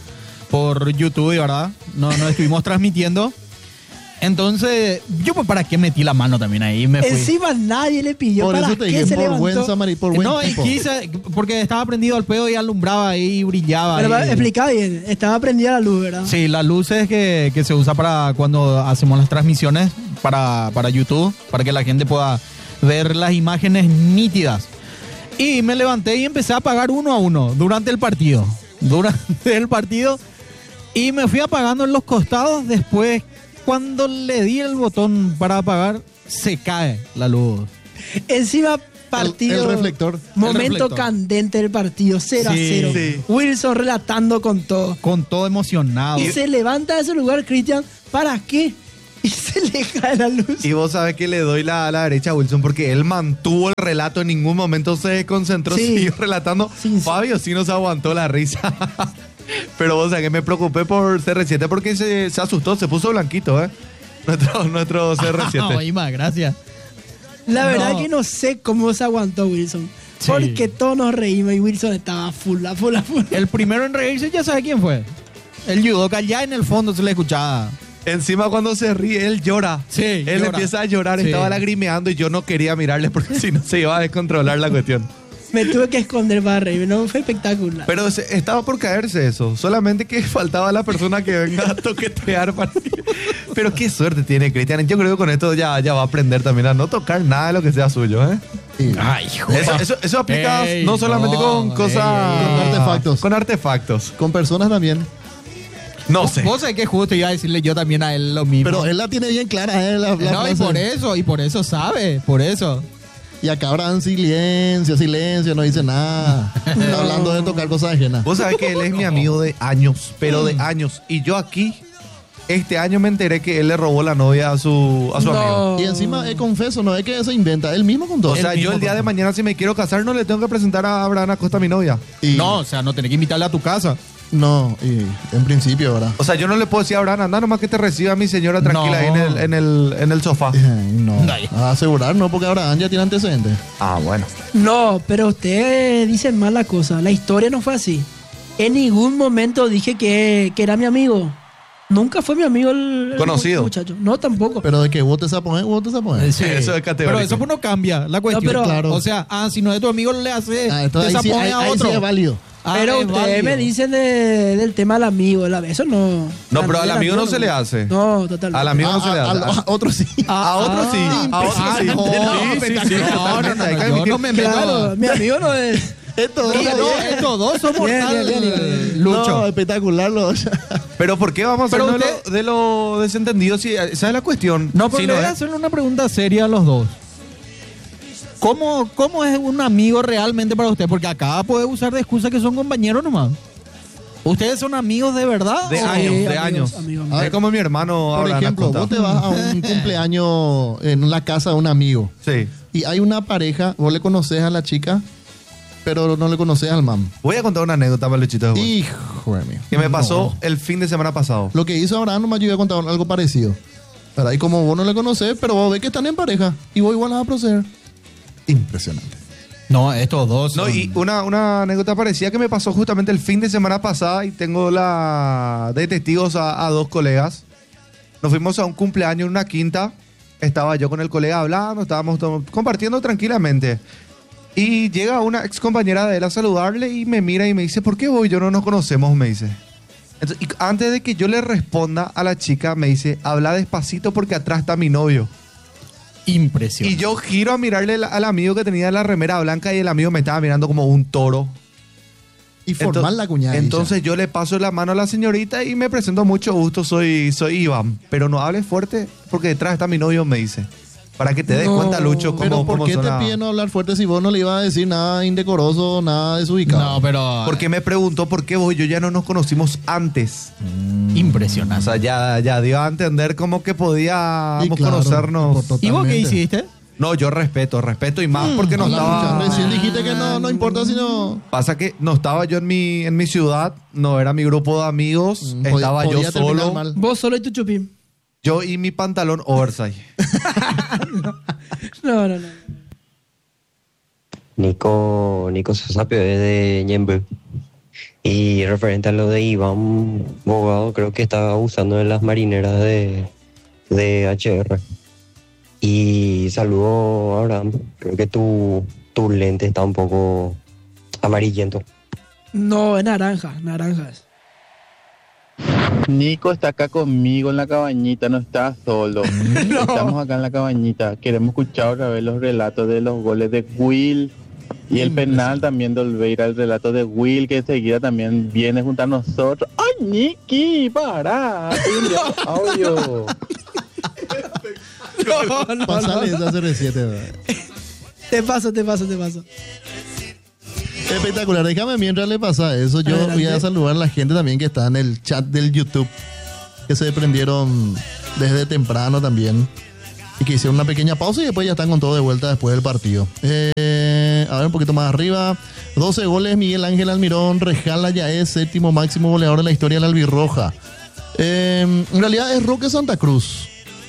Speaker 9: por YouTube, ¿verdad? No, no estuvimos transmitiendo. Entonces, yo pues para qué metí la mano también ahí, me fui.
Speaker 2: Encima nadie le pidió
Speaker 3: Por
Speaker 2: para
Speaker 3: eso te
Speaker 2: qué
Speaker 3: dije,
Speaker 2: se
Speaker 3: por
Speaker 2: levantó.
Speaker 3: buen samaritano, por buen
Speaker 9: no, y
Speaker 3: tipo.
Speaker 9: quise, porque estaba prendido al pedo y alumbraba ahí y brillaba.
Speaker 2: Pero
Speaker 9: ahí.
Speaker 2: explica bien, estaba prendida la luz, ¿verdad?
Speaker 9: Sí, las luces que, que se usa para cuando hacemos las transmisiones para, para YouTube, para que la gente pueda ver las imágenes nítidas. Y me levanté y empecé a apagar uno a uno durante el partido. Durante el partido. Y me fui apagando en los costados. Después, cuando le di el botón para apagar, se cae la luz.
Speaker 2: Encima partido.
Speaker 3: El- el reflector.
Speaker 2: Momento
Speaker 9: El reflector.
Speaker 2: candente del partido, cero
Speaker 9: Sí,
Speaker 2: a cero.
Speaker 4: sí.
Speaker 2: Wilson relatando con todo.
Speaker 9: Con todo emocionado.
Speaker 2: Y se levanta de ese lugar, Cristian, ¿para qué? Y se le cae la luz.
Speaker 4: Y vos sabés que le doy la, a la derecha a Wilson porque él mantuvo el relato, en ningún momento se desconcentró,
Speaker 2: Sí.
Speaker 4: siguió relatando.
Speaker 2: Sí, sí.
Speaker 4: Fabio sí nos aguantó la risa. Pero vos sabés que me preocupé por C R siete porque se, se asustó, se puso blanquito, ¿eh? Nuestro, nuestro C R siete.
Speaker 9: Ay, más, gracias.
Speaker 2: La verdad
Speaker 9: No.
Speaker 2: que no sé cómo se aguantó Wilson.
Speaker 9: Sí.
Speaker 2: Porque todos nos reímos y Wilson estaba full, a full, a full.
Speaker 9: El primero en reírse, ya sabe quién fue. El judoka, ya en el fondo se le escuchaba.
Speaker 4: Encima cuando se ríe, él llora.
Speaker 9: Sí,
Speaker 4: Él
Speaker 9: llora.
Speaker 4: empieza a llorar,
Speaker 9: Sí.
Speaker 4: estaba lagrimeando y yo no quería mirarle porque si no se iba a descontrolar la cuestión.
Speaker 2: Me tuve que esconder para reírme, no fue espectacular.
Speaker 4: Pero se- estaba por caerse eso. Solamente que faltaba la persona que venga a toquetear para que- Pero qué suerte tiene Cristian. Yo creo que con esto ya, ya va a aprender también a no tocar nada de lo que sea suyo, ¿eh?
Speaker 3: Sí.
Speaker 9: Ay, hijo.
Speaker 4: Eso, eso, eso aplica
Speaker 9: Ey,
Speaker 4: no solamente
Speaker 9: no,
Speaker 4: con cosas...
Speaker 9: ey, ey,
Speaker 3: ey. Con artefactos.
Speaker 4: Con artefactos.
Speaker 3: Con personas también.
Speaker 4: No sé.
Speaker 9: Vos sabés que justo iba a decirle yo también a él lo mismo.
Speaker 3: Pero él la tiene bien clara, ¿eh? La, la
Speaker 9: no, y
Speaker 3: frase.
Speaker 9: por eso, y por eso sabe, por eso.
Speaker 3: Y acá habrá silencio, silencio, no dice nada. Está hablando de tocar cosas ajenas.
Speaker 4: Vos sabés que él es mi amigo de años, pero de años. Y yo aquí, este año me enteré que él le robó la novia a su, a su amigo.
Speaker 3: Y encima, eh, confeso, no es que se inventa, él mismo contó.
Speaker 4: O sea,
Speaker 9: Él
Speaker 4: yo
Speaker 9: mismo
Speaker 4: el día de
Speaker 9: contó.
Speaker 4: mañana si me quiero casar no le tengo que presentar a Abraham Acosta, mi novia.
Speaker 3: Y-
Speaker 9: No, o sea, no tenés que invitarle a tu casa.
Speaker 3: No, y en principio, ¿verdad?
Speaker 4: O sea, yo no le puedo decir a Abraham, anda nomás que te reciba mi señora tranquila
Speaker 9: No.
Speaker 4: ahí en el, en, el, en el sofá.
Speaker 3: Ay, no.
Speaker 9: Ay.
Speaker 3: A asegurar, no, porque Abraham ya tiene antecedentes.
Speaker 4: Ah, bueno.
Speaker 2: No, pero ustedes dicen mal la cosa. La historia no fue así. En ningún momento dije que, que era mi amigo. Nunca fue mi amigo el, el
Speaker 4: Conocido.
Speaker 2: muchacho. No, tampoco.
Speaker 3: Pero de que vos te sabes, vos te sabes.
Speaker 9: Sí.
Speaker 4: Eso es categórico.
Speaker 9: Pero eso pues no cambia la cuestión.
Speaker 2: pero-
Speaker 3: Claro.
Speaker 9: O sea, ah, si no es tu amigo, le hace.
Speaker 3: Ah, esto
Speaker 9: te
Speaker 3: ahí, sí,
Speaker 9: zapone
Speaker 3: ahí-
Speaker 9: a
Speaker 3: ahí
Speaker 9: otro.
Speaker 3: sí es válido.
Speaker 9: Ah,
Speaker 2: pero
Speaker 9: es
Speaker 2: ustedes
Speaker 9: válido.
Speaker 2: me dicen de- del tema del amigo. la- Eso no.
Speaker 4: No, pero al
Speaker 2: del
Speaker 4: amigo no se le hace.
Speaker 2: No, totalmente.
Speaker 4: Al amigo no se le
Speaker 3: A- a-
Speaker 4: hace.
Speaker 3: a- a otro sí.
Speaker 4: A otro sí. A otro sí.
Speaker 9: no,
Speaker 4: Sí, sí, sí,
Speaker 9: no, no,
Speaker 4: totalmente.
Speaker 9: no,
Speaker 4: Hay que
Speaker 9: yo
Speaker 4: admitir-
Speaker 9: no me meto.
Speaker 2: Claro, mi amigo no es.
Speaker 3: Esto
Speaker 9: Sí, no, estos dos son
Speaker 2: Bien,
Speaker 9: mortales.
Speaker 2: bien, bien, bien.
Speaker 9: Lucho.
Speaker 3: No, espectacular. Lo,
Speaker 4: Pero ¿por qué vamos a
Speaker 9: Pero
Speaker 4: hacernos de,
Speaker 9: usted-
Speaker 4: lo, de lo desentendido? Si, esa es la cuestión.
Speaker 9: No, pero
Speaker 4: Si
Speaker 9: le voy
Speaker 4: es-
Speaker 9: a hacerle una pregunta seria a los dos. ¿Cómo, ¿Cómo es un amigo realmente para usted? Porque acá puede usar de excusa que son compañeros nomás. ¿Ustedes son amigos de verdad?
Speaker 4: De
Speaker 9: o-
Speaker 4: años, de
Speaker 2: amigos,
Speaker 4: años.
Speaker 2: amigos,
Speaker 3: amigos.
Speaker 4: Es como mi hermano
Speaker 3: Por
Speaker 4: ahora.
Speaker 3: ejemplo, vos te vas a un cumpleaños en la casa de un amigo
Speaker 4: Sí.
Speaker 3: y hay una pareja, vos le conoces a la chica, pero no le conoces al mam.
Speaker 4: Voy a contar una anécdota, Paluchito. después.
Speaker 3: Hijo de mí.
Speaker 4: Que me pasó
Speaker 3: No.
Speaker 4: el fin de semana pasado.
Speaker 3: Lo que hizo Abraham nomás yo iba a contar algo parecido. ¿Verdad? Y como vos no le conocés, pero vos ves que están en pareja y vos igual vas a proceder. Impresionante.
Speaker 9: No, estos dos.
Speaker 4: No,
Speaker 9: son-
Speaker 4: y una, una anécdota parecida que me pasó justamente el fin de semana pasada y tengo la de testigos a, a dos colegas. Nos fuimos a un cumpleaños en una quinta. Estaba yo con el colega hablando, estábamos to- compartiendo tranquilamente. Y llega una ex compañera de él a saludarle y me mira y me dice, ¿por qué voy? Yo no nos conocemos, me dice. Entonces, y antes de que yo le responda a la chica, me dice, habla despacito porque atrás está mi novio.
Speaker 9: Impresionante.
Speaker 4: Y yo giro a mirarle al- al amigo que tenía la remera blanca y el amigo me estaba mirando como un toro.
Speaker 3: Y formar
Speaker 4: Ento-
Speaker 3: la cuñada.
Speaker 4: Entonces yo le paso la mano a la señorita y me presento, mucho gusto, soy, soy Iván. Pero no hables fuerte porque detrás está mi novio, me dice. Para que te des
Speaker 2: No.
Speaker 4: cuenta, Lucho, cómo,
Speaker 3: Pero ¿por
Speaker 4: cómo
Speaker 3: qué te
Speaker 4: suena.
Speaker 3: piden no hablar fuerte si vos no le ibas a decir nada indecoroso, nada desubicado?
Speaker 9: No, pero.
Speaker 4: Porque me preguntó por qué vos y yo ya no nos conocimos antes. O
Speaker 9: Impresionante.
Speaker 4: sea, ya, ya dio a entender cómo que podíamos
Speaker 3: Sí, claro,
Speaker 4: conocernos.
Speaker 3: por
Speaker 9: ¿Y vos qué
Speaker 3: totalmente.
Speaker 9: hiciste?
Speaker 4: No, yo respeto, respeto y más porque no
Speaker 3: Hola,
Speaker 4: estaba...
Speaker 3: Lucha, recién dijiste que no, no importa si no...
Speaker 4: Pasa que no estaba yo en mi, en mi ciudad, no era mi grupo de amigos,
Speaker 3: Mm, podía-
Speaker 4: estaba yo
Speaker 3: podía terminar
Speaker 4: solo,
Speaker 3: mal.
Speaker 2: Vos solo y tu chupín.
Speaker 4: yo y mi pantalón oversize.
Speaker 2: No, no, no.
Speaker 10: Nico, Nico Sosapio es de Ñemby. Y referente a lo de Iván Bogado, creo que estaba usando de las marineras de, de H R. Y saludo a Abraham. Creo que tu, tu lente está un poco amarillento.
Speaker 2: No, es naranja, naranjas.
Speaker 11: Nico está acá conmigo en la cabañita, no está solo. Estamos acá en la cabañita. Queremos escuchar otra vez los relatos de los goles de Will y el penal también de Olveira, el relato de Will que enseguida también viene junto a nosotros. ¡Ay, Niki! ¡Para! ¡Audio!
Speaker 2: No, no,
Speaker 3: Pasale
Speaker 2: no.
Speaker 3: esa C R siete, ¿verdad?
Speaker 2: Te paso, te paso, te paso.
Speaker 3: Espectacular. Déjame mientras le pasa eso. Yo
Speaker 2: Adelante.
Speaker 3: voy a saludar a la gente también que está en el chat del YouTube, que se prendieron desde temprano también y que hicieron una pequeña pausa y después ya están con todo de vuelta después del partido. Eh, a ver, un poquito más arriba. doce goles, Miguel Ángel Almirón. Rejala ya es séptimo máximo goleador en la historia de la albirroja. Eh, en realidad es Roque Santa Cruz.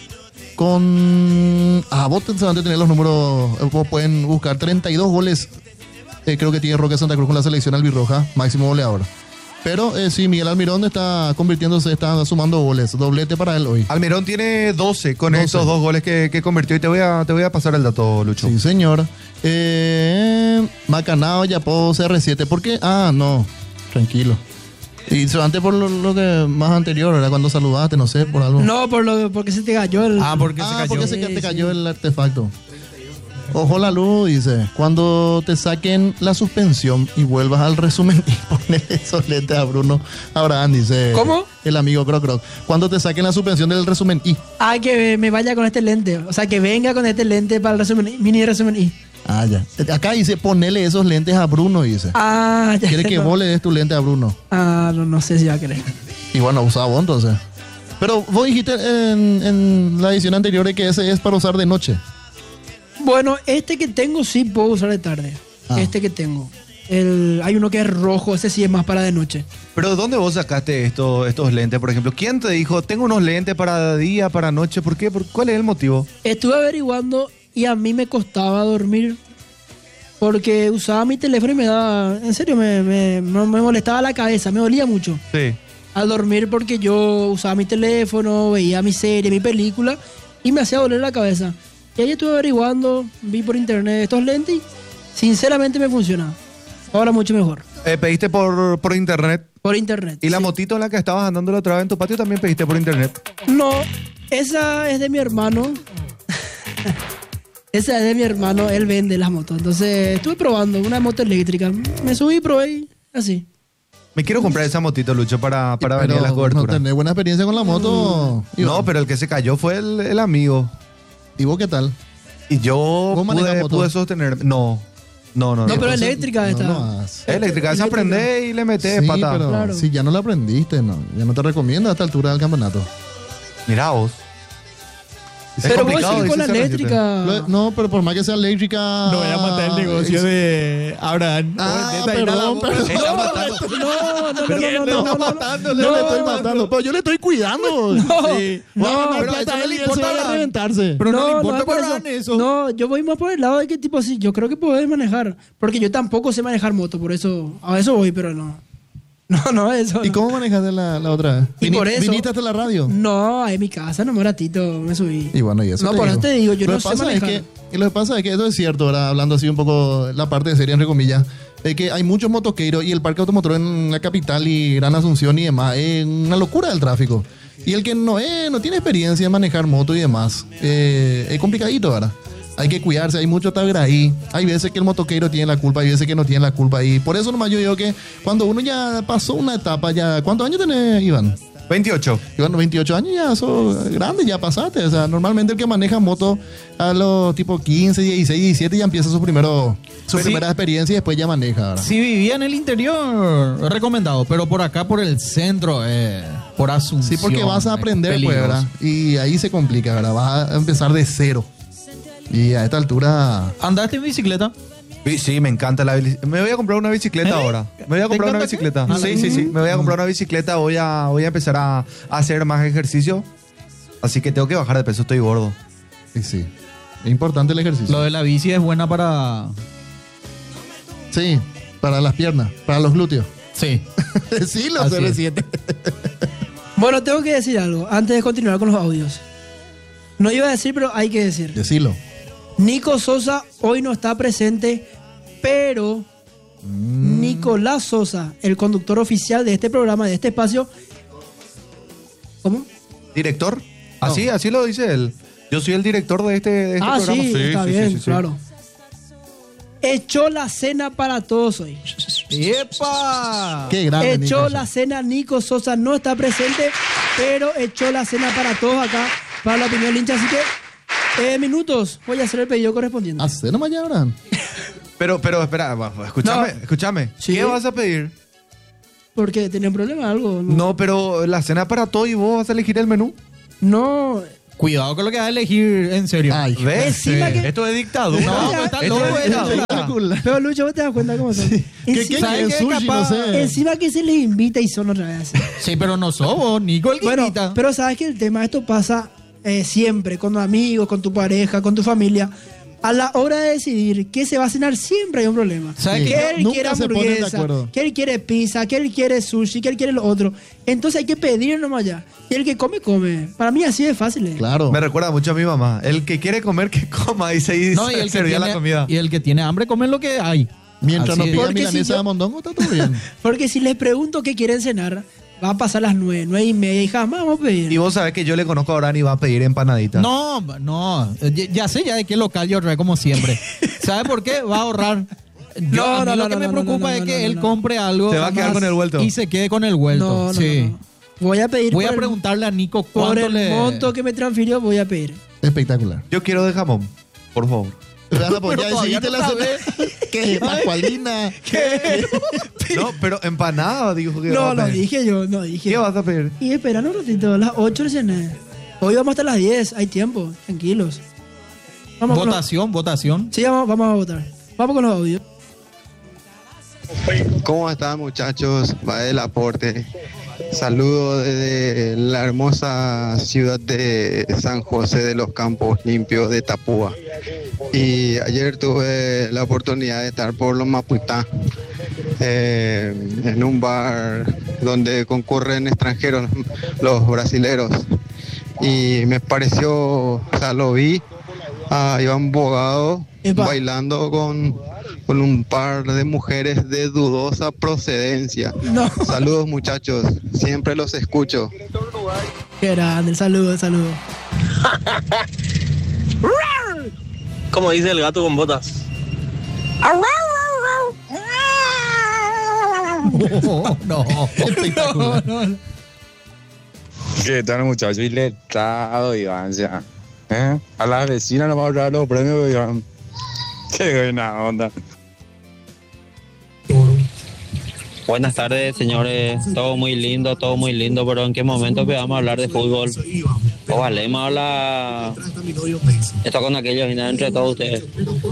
Speaker 3: Con... Ah, vos solamente tenés los números, eh, vos pueden buscar treinta y dos goles. Eh, creo que tiene Roque Santa Cruz con la selección albirroja, máximo goleador. Pero eh, sí, Miguel Almirón está convirtiéndose, está sumando goles. Doblete para él hoy.
Speaker 4: Almirón tiene doce con
Speaker 3: doce.
Speaker 4: estos dos goles que, que convirtió y te voy a, te voy a pasar el dato, Lucho.
Speaker 3: Sí, señor. Eh, Macanao, Yapó, C R siete. ¿Por qué? Ah, no. Tranquilo. Y solamente por lo, lo que más anterior, ¿verdad? Cuando saludaste, no sé, por algo.
Speaker 2: No, por lo, porque se te cayó el...
Speaker 9: Ah, porque
Speaker 3: ah,
Speaker 9: se cayó.
Speaker 3: porque se
Speaker 2: Sí,
Speaker 3: te
Speaker 2: sí.
Speaker 3: cayó el artefacto. Ojo la luz, dice. Cuando te saquen la suspensión y vuelvas al resumen y ponele esos lentes a Bruno Abraham, dice.
Speaker 2: ¿Cómo?
Speaker 3: El amigo Croc Croc. Cuando te saquen la suspensión del resumen y.
Speaker 2: Ah, que me vaya con este lente. O sea, que venga con este lente para el resumen, I, mini resumen I.
Speaker 3: Ah, ya. Acá dice ponele esos lentes a Bruno, dice.
Speaker 2: Ah, ya.
Speaker 3: Quiere que
Speaker 2: no.
Speaker 3: vos le des tu lente a Bruno.
Speaker 2: Ah, no, no sé si va a querer.
Speaker 3: Y bueno, usaba vos entonces. Pero vos dijiste en, en la edición anterior de que ese es para usar de noche.
Speaker 2: Bueno, este que tengo sí puedo usar de tarde.
Speaker 3: Ah.
Speaker 2: Este que tengo. El, hay uno que es rojo, ese sí es más para de noche.
Speaker 4: Pero ¿dónde vos sacaste esto, estos lentes, por ejemplo? ¿Quién te dijo, tengo unos lentes para día, para noche? ¿Por qué? ¿Por, ¿Cuál es el motivo?
Speaker 2: Estuve averiguando y a mí me costaba dormir porque usaba mi teléfono y me daba, en serio, me, me, me molestaba la cabeza, me dolía mucho
Speaker 4: Sí.
Speaker 2: al dormir porque yo usaba mi teléfono, veía mi serie, mi película y me hacía doler la cabeza. Y ahí estuve averiguando, vi por internet estos lentes y sinceramente me funciona. Ahora mucho mejor.
Speaker 4: Eh, pediste por, por internet.
Speaker 2: Por internet.
Speaker 4: ¿Y la
Speaker 2: sí.
Speaker 4: motito en la que estabas andando la otra vez en tu patio también pediste por internet?
Speaker 2: No, esa es de mi hermano. Esa es de mi hermano, él vende las motos. Entonces estuve probando una moto eléctrica. Me subí y probé y así.
Speaker 4: Me quiero comprar esa motito, Lucho, para, para
Speaker 3: Pero
Speaker 4: venir a la
Speaker 3: no
Speaker 4: cobertura.
Speaker 3: tenés buena experiencia con la moto. Iván.
Speaker 4: No, pero el que se cayó fue el, el amigo.
Speaker 3: ¿Y vos qué tal?
Speaker 4: Y yo
Speaker 3: ¿Vos manejas
Speaker 4: pude,
Speaker 3: moto?
Speaker 4: pude sostener. No. No, no,
Speaker 2: No,
Speaker 4: no.
Speaker 2: pero eléctrica esta.
Speaker 3: No, no has.
Speaker 4: Eléctrica, esa aprendés y le metés
Speaker 3: Sí,
Speaker 4: pata.
Speaker 3: pero
Speaker 2: Claro.
Speaker 3: si ya no la aprendiste, no, ya no te recomiendo a esta altura del campeonato.
Speaker 4: Mirá vos. Es
Speaker 2: Pero vos
Speaker 4: complicado,
Speaker 2: sí con la
Speaker 4: dice C R siete.
Speaker 2: eléctrica.
Speaker 3: Lo- No, pero por más que sea eléctrica.
Speaker 9: No voy a matar el negocio
Speaker 3: es-
Speaker 9: de Abraham.
Speaker 3: Ah,
Speaker 9: Neta, y nada,
Speaker 3: perdón,
Speaker 9: vos-
Speaker 3: perdón.
Speaker 4: Está matando.
Speaker 2: No, no, no,
Speaker 3: Pero
Speaker 2: no, no,
Speaker 3: no,
Speaker 2: no,
Speaker 3: está
Speaker 2: no,
Speaker 3: matando,
Speaker 2: no,
Speaker 3: yo le estoy
Speaker 2: no,
Speaker 3: matando. Pero yo le estoy cuidando.
Speaker 2: No,
Speaker 3: Sí.
Speaker 2: no,
Speaker 3: Va a ganar
Speaker 9: pero
Speaker 3: plata
Speaker 9: eso no
Speaker 3: él
Speaker 9: le
Speaker 3: y él
Speaker 9: importa
Speaker 3: se va
Speaker 9: a
Speaker 3: a
Speaker 9: Abraham.
Speaker 3: reventarse.
Speaker 9: Pero no, le
Speaker 2: no
Speaker 9: importa
Speaker 2: es por
Speaker 9: que
Speaker 2: eso.
Speaker 9: hagan eso.
Speaker 2: No, yo voy más por el lado de que tipo sí, yo creo que podés manejar, porque yo tampoco sé manejar moto, por eso a eso voy, pero no. No, no, eso.
Speaker 3: ¿Y
Speaker 2: no.
Speaker 3: cómo manejaste la, la otra vez?
Speaker 2: Y
Speaker 3: Vini-
Speaker 2: por eso-
Speaker 3: ¿Viniste hasta la radio?
Speaker 2: No, en mi casa, no me ratito, me subí.
Speaker 3: Y bueno, y eso
Speaker 2: No,
Speaker 3: te
Speaker 2: por eso te digo, yo
Speaker 3: Lo
Speaker 2: no
Speaker 3: que
Speaker 2: sé
Speaker 3: pasa
Speaker 2: manejar.
Speaker 3: Es que, y lo que pasa es que eso es cierto, ahora hablando así un poco la parte de serie entre comillas, es que hay muchos motoqueiros y el parque automotor en la capital y Gran Asunción y demás es una locura del tráfico. Y el que no es, no tiene experiencia en manejar moto y demás, eh, es complicadito ahora. Hay que cuidarse, hay mucho tagra ahí. Hay veces que el motoqueiro tiene la culpa, hay veces que no tiene la culpa ahí. Por eso nomás yo digo que cuando uno ya pasó una etapa, ya ¿cuántos años tenés, Iván?
Speaker 4: veintiocho.
Speaker 3: Iván, veintiocho años ya sos grande, ya pasaste. O sea, normalmente el que maneja moto a los tipo quince, dieciséis, diecisiete ya empieza su primero, su
Speaker 9: Sí.
Speaker 3: primera experiencia y después ya maneja. ¿verdad?
Speaker 9: Si vivía en el interior, recomendado. Pero por acá, por el centro, eh, por Asunción.
Speaker 3: Sí, porque vas a
Speaker 9: es
Speaker 3: aprender, pues,
Speaker 9: peligroso.
Speaker 3: ¿verdad? Y ahí se complica, ¿verdad? Vas a empezar de cero. Y a esta altura...
Speaker 9: ¿Andaste en bicicleta?
Speaker 4: Sí, sí, me encanta la bicicleta. Me voy a comprar una bicicleta
Speaker 9: ¿Eh?
Speaker 4: ahora. Me voy a
Speaker 9: ¿Te
Speaker 4: comprar una
Speaker 9: encanta
Speaker 4: bicicleta.
Speaker 9: qué?
Speaker 4: Sí, sí, sí. Me voy a comprar una bicicleta. Voy a, voy a empezar a, a hacer más ejercicio. Así que tengo que bajar de peso. Estoy gordo.
Speaker 3: Sí, sí. Es importante el ejercicio.
Speaker 9: Lo de la bici es buena para...
Speaker 3: Sí, para las piernas, para los glúteos.
Speaker 9: Sí.
Speaker 3: Sí, los
Speaker 9: Así
Speaker 3: C R
Speaker 9: es.
Speaker 3: siete.
Speaker 2: Bueno, tengo que decir algo antes de continuar con los audios. No iba a decir, pero hay que decir.
Speaker 3: Decilo.
Speaker 2: Nico Sosa hoy no está presente, pero Nicolás Sosa, el conductor oficial de este programa, de este espacio. ¿Cómo?
Speaker 4: ¿Director? Así, así lo dice él. Yo soy el director de este, de este
Speaker 2: Ah,
Speaker 4: programa.
Speaker 2: sí, está bien,
Speaker 4: sí, sí.
Speaker 2: claro. Echó la cena para todos hoy.
Speaker 9: ¡Epa!
Speaker 3: Qué grande.
Speaker 2: Echó
Speaker 3: Nico.
Speaker 2: la cena, Nico Sosa no está presente, pero echó la cena para todos acá, para la opinión hincha. Así que, eh, minutos, voy a hacer el pedido correspondiente.
Speaker 3: Hacé nomás ya, Abraham.
Speaker 4: Pero, pero, espera, va, va, escúchame,
Speaker 2: No.
Speaker 4: escúchame.
Speaker 2: Sí.
Speaker 4: ¿Qué vas a pedir?
Speaker 2: Porque tenía un problema, algo. No,
Speaker 4: No, pero la cena para todo y vos vas a elegir el menú.
Speaker 2: no.
Speaker 9: Cuidado con lo que vas a elegir, en serio.
Speaker 3: Ay,
Speaker 4: ¿Ves?
Speaker 2: Encima que-
Speaker 4: Esto es dictadura.
Speaker 9: No, no, está
Speaker 4: Esto
Speaker 9: loco,
Speaker 4: es
Speaker 9: está
Speaker 4: dictadura.
Speaker 2: Pero Lucho, vos te das cuenta cómo son.
Speaker 3: ¿Qué, qué
Speaker 2: Encima,
Speaker 9: ¿sabes
Speaker 3: quieren?
Speaker 9: qué?
Speaker 3: Sushi,
Speaker 9: Capaz-
Speaker 3: no sé.
Speaker 2: encima que se les invita y son otra vez.
Speaker 9: Sí, pero no sos vos, Nico, el que
Speaker 2: Bueno,
Speaker 9: invita.
Speaker 2: pero sabes que el tema, esto pasa eh, siempre, con amigos, con tu pareja, con tu familia. A la hora de decidir qué se va a cenar, siempre hay un problema.
Speaker 9: ¿Sabes
Speaker 2: Que
Speaker 9: qué?
Speaker 2: él
Speaker 3: Nunca
Speaker 2: quiere
Speaker 3: se ponen de
Speaker 2: hamburguesa,
Speaker 3: acuerdo.
Speaker 2: que él quiere pizza, que él quiere sushi, que él quiere lo otro. Entonces hay que pedir nomás ya. Y el que come, come. Para mí así es fácil. eh.
Speaker 3: Claro.
Speaker 4: Me recuerda mucho a mi mamá. El que quiere comer, que coma. Dice y
Speaker 9: No, y el, que
Speaker 4: servía
Speaker 9: tiene,
Speaker 4: la comida.
Speaker 9: y el que tiene hambre come lo que hay.
Speaker 3: Mientras
Speaker 9: Así
Speaker 3: no
Speaker 9: es.
Speaker 3: pida
Speaker 2: Porque si
Speaker 3: milanesa
Speaker 2: yo-
Speaker 3: de mondongo, está todo bien.
Speaker 2: Porque si les pregunto qué quieren cenar, va a pasar las nueve, nueve y media y jamás vamos a pedir.
Speaker 4: Y vos sabés que yo le conozco a Abraham y va a pedir empanadita.
Speaker 9: No, no. Ya, ya sé ya de qué local yo trae como siempre. ¿Sabe por qué? Va a ahorrar. Yo,
Speaker 2: No,
Speaker 9: a mí
Speaker 2: no,
Speaker 9: lo
Speaker 2: no,
Speaker 9: que
Speaker 2: no,
Speaker 9: me
Speaker 2: no,
Speaker 9: preocupa
Speaker 2: no, no,
Speaker 9: es
Speaker 2: no,
Speaker 9: que
Speaker 2: no,
Speaker 9: él
Speaker 2: no.
Speaker 9: compre algo
Speaker 4: Se va a quedar
Speaker 9: jamás
Speaker 4: con el vuelto.
Speaker 9: y se quede con el vuelto.
Speaker 2: No, no,
Speaker 9: sí.
Speaker 2: no, no. Voy a pedir
Speaker 9: Voy
Speaker 2: por
Speaker 9: a
Speaker 2: el-
Speaker 9: preguntarle a Nico
Speaker 2: por
Speaker 9: cuánto
Speaker 2: el
Speaker 9: le...
Speaker 2: monto que me transfirió, voy a pedir.
Speaker 3: Espectacular.
Speaker 4: Yo quiero de jamón, por favor.
Speaker 3: Rana, pues
Speaker 9: Pero
Speaker 3: ya
Speaker 9: todavía
Speaker 3: decidiste
Speaker 9: no
Speaker 3: la
Speaker 9: sabes.
Speaker 3: cena. ¿Qué? Pascualina.
Speaker 4: No, pero empanada, dijo que
Speaker 2: No,
Speaker 4: va a
Speaker 2: no
Speaker 4: pedir.
Speaker 2: dije yo, no dije.
Speaker 4: ¿Qué vas a pedir?
Speaker 2: Y esperan un ratito, a las ocho recién es. Hoy vamos hasta las diez, hay tiempo, tranquilos. Vamos con los-
Speaker 9: Votación, votación.
Speaker 2: Sí, vamos, vamos a votar. Vamos con los audios.
Speaker 12: ¿Cómo están, muchachos? Va el aporte. Saludos desde la hermosa ciudad de San José de los Campos Limpios de Tapúa. Y ayer tuve la oportunidad de estar por los Maputá, eh, en un bar donde concurren extranjeros, los brasileros. Y me pareció, o sea, lo vi a Iván Bogado
Speaker 2: Epa.
Speaker 12: bailando con, con un par de mujeres de dudosa procedencia.
Speaker 2: No.
Speaker 12: Saludos, muchachos, siempre los escucho.
Speaker 2: Qué grande, el saludo, el saludo.
Speaker 13: Como dice el gato con botas.
Speaker 9: Oh, no.
Speaker 3: Espectacular.
Speaker 9: No, no.
Speaker 14: ¿Qué tal, muchachos? Y letrado, Iván, ya. ¿Eh? A las vecinas nos vamos a dar los premios, Iván. Qué buena onda.
Speaker 15: Buenas tardes, señores. Todo muy lindo, todo muy lindo, pero ¿en qué momento vamos a hablar de fútbol? Ojalá me habla esto con aquellos y nada entre todos ustedes.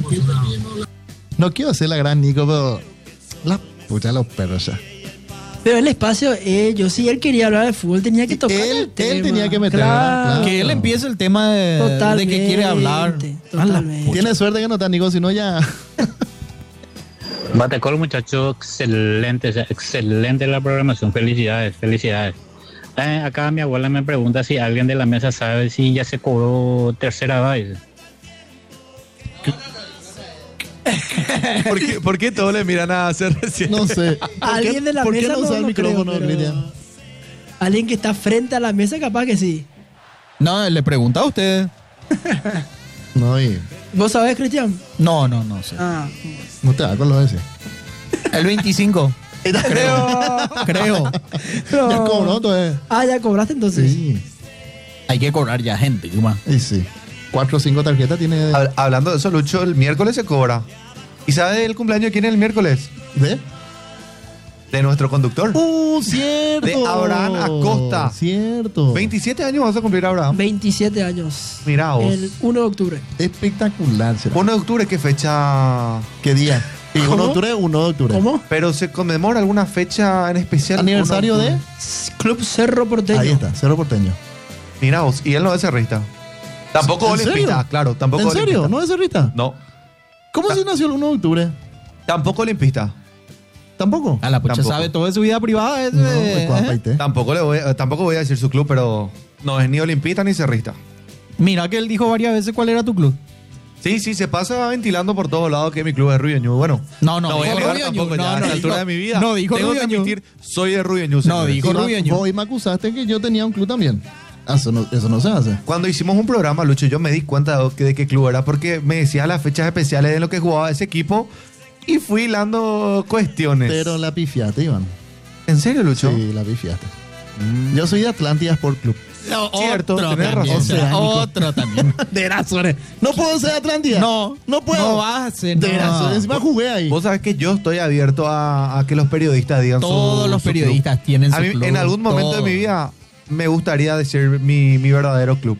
Speaker 3: No quiero hacer la gran Nico, pero la pucha de los perros ya.
Speaker 2: Pero el espacio, eh, yo sí, él quería hablar de fútbol, tenía que tocar
Speaker 3: Él,
Speaker 2: el tema.
Speaker 3: él tenía que meter.
Speaker 2: Claro.
Speaker 3: Claro.
Speaker 9: Que él empiece el tema de, de que quiere hablar.
Speaker 2: Totalmente.
Speaker 3: Tiene suerte que no está Nico, si no ya.
Speaker 16: Batecol, muchacho, excelente, excelente la programación. Felicidades, felicidades. Eh, acá mi abuela me pregunta si alguien de la mesa sabe si ya se cobró tercera vez.
Speaker 4: ¿Por qué, ¿Por qué todos le miran a hacer recién?
Speaker 3: No sé.
Speaker 2: Alguien de la
Speaker 3: ¿Por qué
Speaker 2: mesa
Speaker 3: no usa el
Speaker 2: no
Speaker 3: micrófono,
Speaker 2: creo, pero
Speaker 3: Cristian?
Speaker 2: alguien que está frente a la mesa, capaz que sí.
Speaker 9: No, le pregunta a usted.
Speaker 3: No, y
Speaker 2: ¿Vos sabés, Cristian?
Speaker 9: No, no, no sé.
Speaker 2: Ah.
Speaker 3: no te da con los ese.
Speaker 9: El veinticinco. Creo. Creo.
Speaker 2: No.
Speaker 3: Ya cobró, entonces.
Speaker 2: Ah, ya cobraste entonces.
Speaker 3: Sí.
Speaker 9: Hay que cobrar ya, gente. ¿Cómo?
Speaker 3: Y sí. Cuatro o cinco tarjetas tiene.
Speaker 4: Hab- Hablando de eso, Lucho, el miércoles se cobra. ¿Y sabe el cumpleaños de quién es el miércoles?
Speaker 3: ¿De?
Speaker 4: De nuestro conductor.
Speaker 3: ¡Uh, cierto!
Speaker 4: De Abraham Acosta.
Speaker 3: Cierto.
Speaker 4: veintisiete años vas a cumplir, Abraham.
Speaker 2: veintisiete años.
Speaker 4: Mirá vos.
Speaker 2: El uno de octubre.
Speaker 3: Espectacular. será.
Speaker 4: uno de octubre, ¿qué fecha?
Speaker 3: ¿Qué día? Y
Speaker 2: ¿Cómo?
Speaker 3: uno de octubre, uno de octubre.
Speaker 2: ¿Cómo?
Speaker 4: Pero se conmemora alguna fecha en especial.
Speaker 3: ¿Aniversario
Speaker 4: uno
Speaker 3: de?
Speaker 4: octubre.
Speaker 2: Club Cerro Porteño.
Speaker 3: Ahí está, Cerro Porteño.
Speaker 4: Mirá vos, y él no es cerrista. Tampoco
Speaker 3: ¿En
Speaker 4: olimpista,
Speaker 3: serio?
Speaker 4: claro. Tampoco
Speaker 3: ¿En serio?
Speaker 4: olimpista.
Speaker 3: ¿No es cerrista?
Speaker 4: No.
Speaker 3: ¿Cómo si nació el uno de octubre?
Speaker 4: Tampoco olimpista.
Speaker 3: ¿Tampoco?
Speaker 9: A la pucha
Speaker 4: Tampoco.
Speaker 9: sabe todo de su vida privada. Es,
Speaker 3: No,
Speaker 9: eh,
Speaker 3: es Juan
Speaker 9: ¿eh?
Speaker 3: Paité.
Speaker 4: Tampoco, le voy, a- tampoco voy a decir su club, pero no es ni olimpista ni cerrista.
Speaker 9: Mira que él dijo varias veces cuál era tu club.
Speaker 4: Sí, sí, se pasa ventilando por todos lados que mi club es Rubio Ñu. Bueno,
Speaker 9: No, no,
Speaker 4: no voy a
Speaker 9: dijo
Speaker 4: negar
Speaker 9: Rubio
Speaker 4: tampoco
Speaker 9: Ñu.
Speaker 4: ya
Speaker 9: No,
Speaker 4: a
Speaker 9: no,
Speaker 4: esta altura
Speaker 9: dijo-
Speaker 4: de mi vida.
Speaker 9: no, dijo
Speaker 4: Tengo
Speaker 9: Rubio
Speaker 4: que
Speaker 9: Ñu.
Speaker 4: admitir, soy de Rubio Ñu.
Speaker 9: No,
Speaker 4: señores.
Speaker 9: dijo
Speaker 3: Y ma-
Speaker 9: Rubio Ñu.
Speaker 3: vos y me acusaste que yo tenía un club también. Ah, eso no, eso no se hace.
Speaker 4: Cuando hicimos un programa, Lucho, yo me di cuenta de, que- de qué club era porque me decía las fechas especiales de lo que jugaba ese equipo y fui hilando cuestiones.
Speaker 3: Pero la pifiaste, Iván.
Speaker 4: ¿En serio, Lucho?
Speaker 3: Sí, la pifiaste. Yo soy de Atlántida Sport Club.
Speaker 9: No,
Speaker 4: Cierto,
Speaker 9: otro
Speaker 4: tenés
Speaker 9: también,
Speaker 4: razón.
Speaker 9: será,
Speaker 3: Oceánico.
Speaker 9: Otro también.
Speaker 3: De razones. No puedo ser de Atlántida.
Speaker 9: No,
Speaker 3: no puedo.
Speaker 9: No vas a ser.
Speaker 3: De
Speaker 9: no.
Speaker 3: razones. Encima jugué ahí.
Speaker 4: Vos sabés que yo estoy abierto a, a que los periodistas digan su-
Speaker 9: Todos los
Speaker 4: su club.
Speaker 9: periodistas tienen
Speaker 4: A
Speaker 9: su
Speaker 4: mí,
Speaker 9: club.
Speaker 4: en algún momento
Speaker 9: todos.
Speaker 4: de mi vida me gustaría decir mi, mi verdadero club.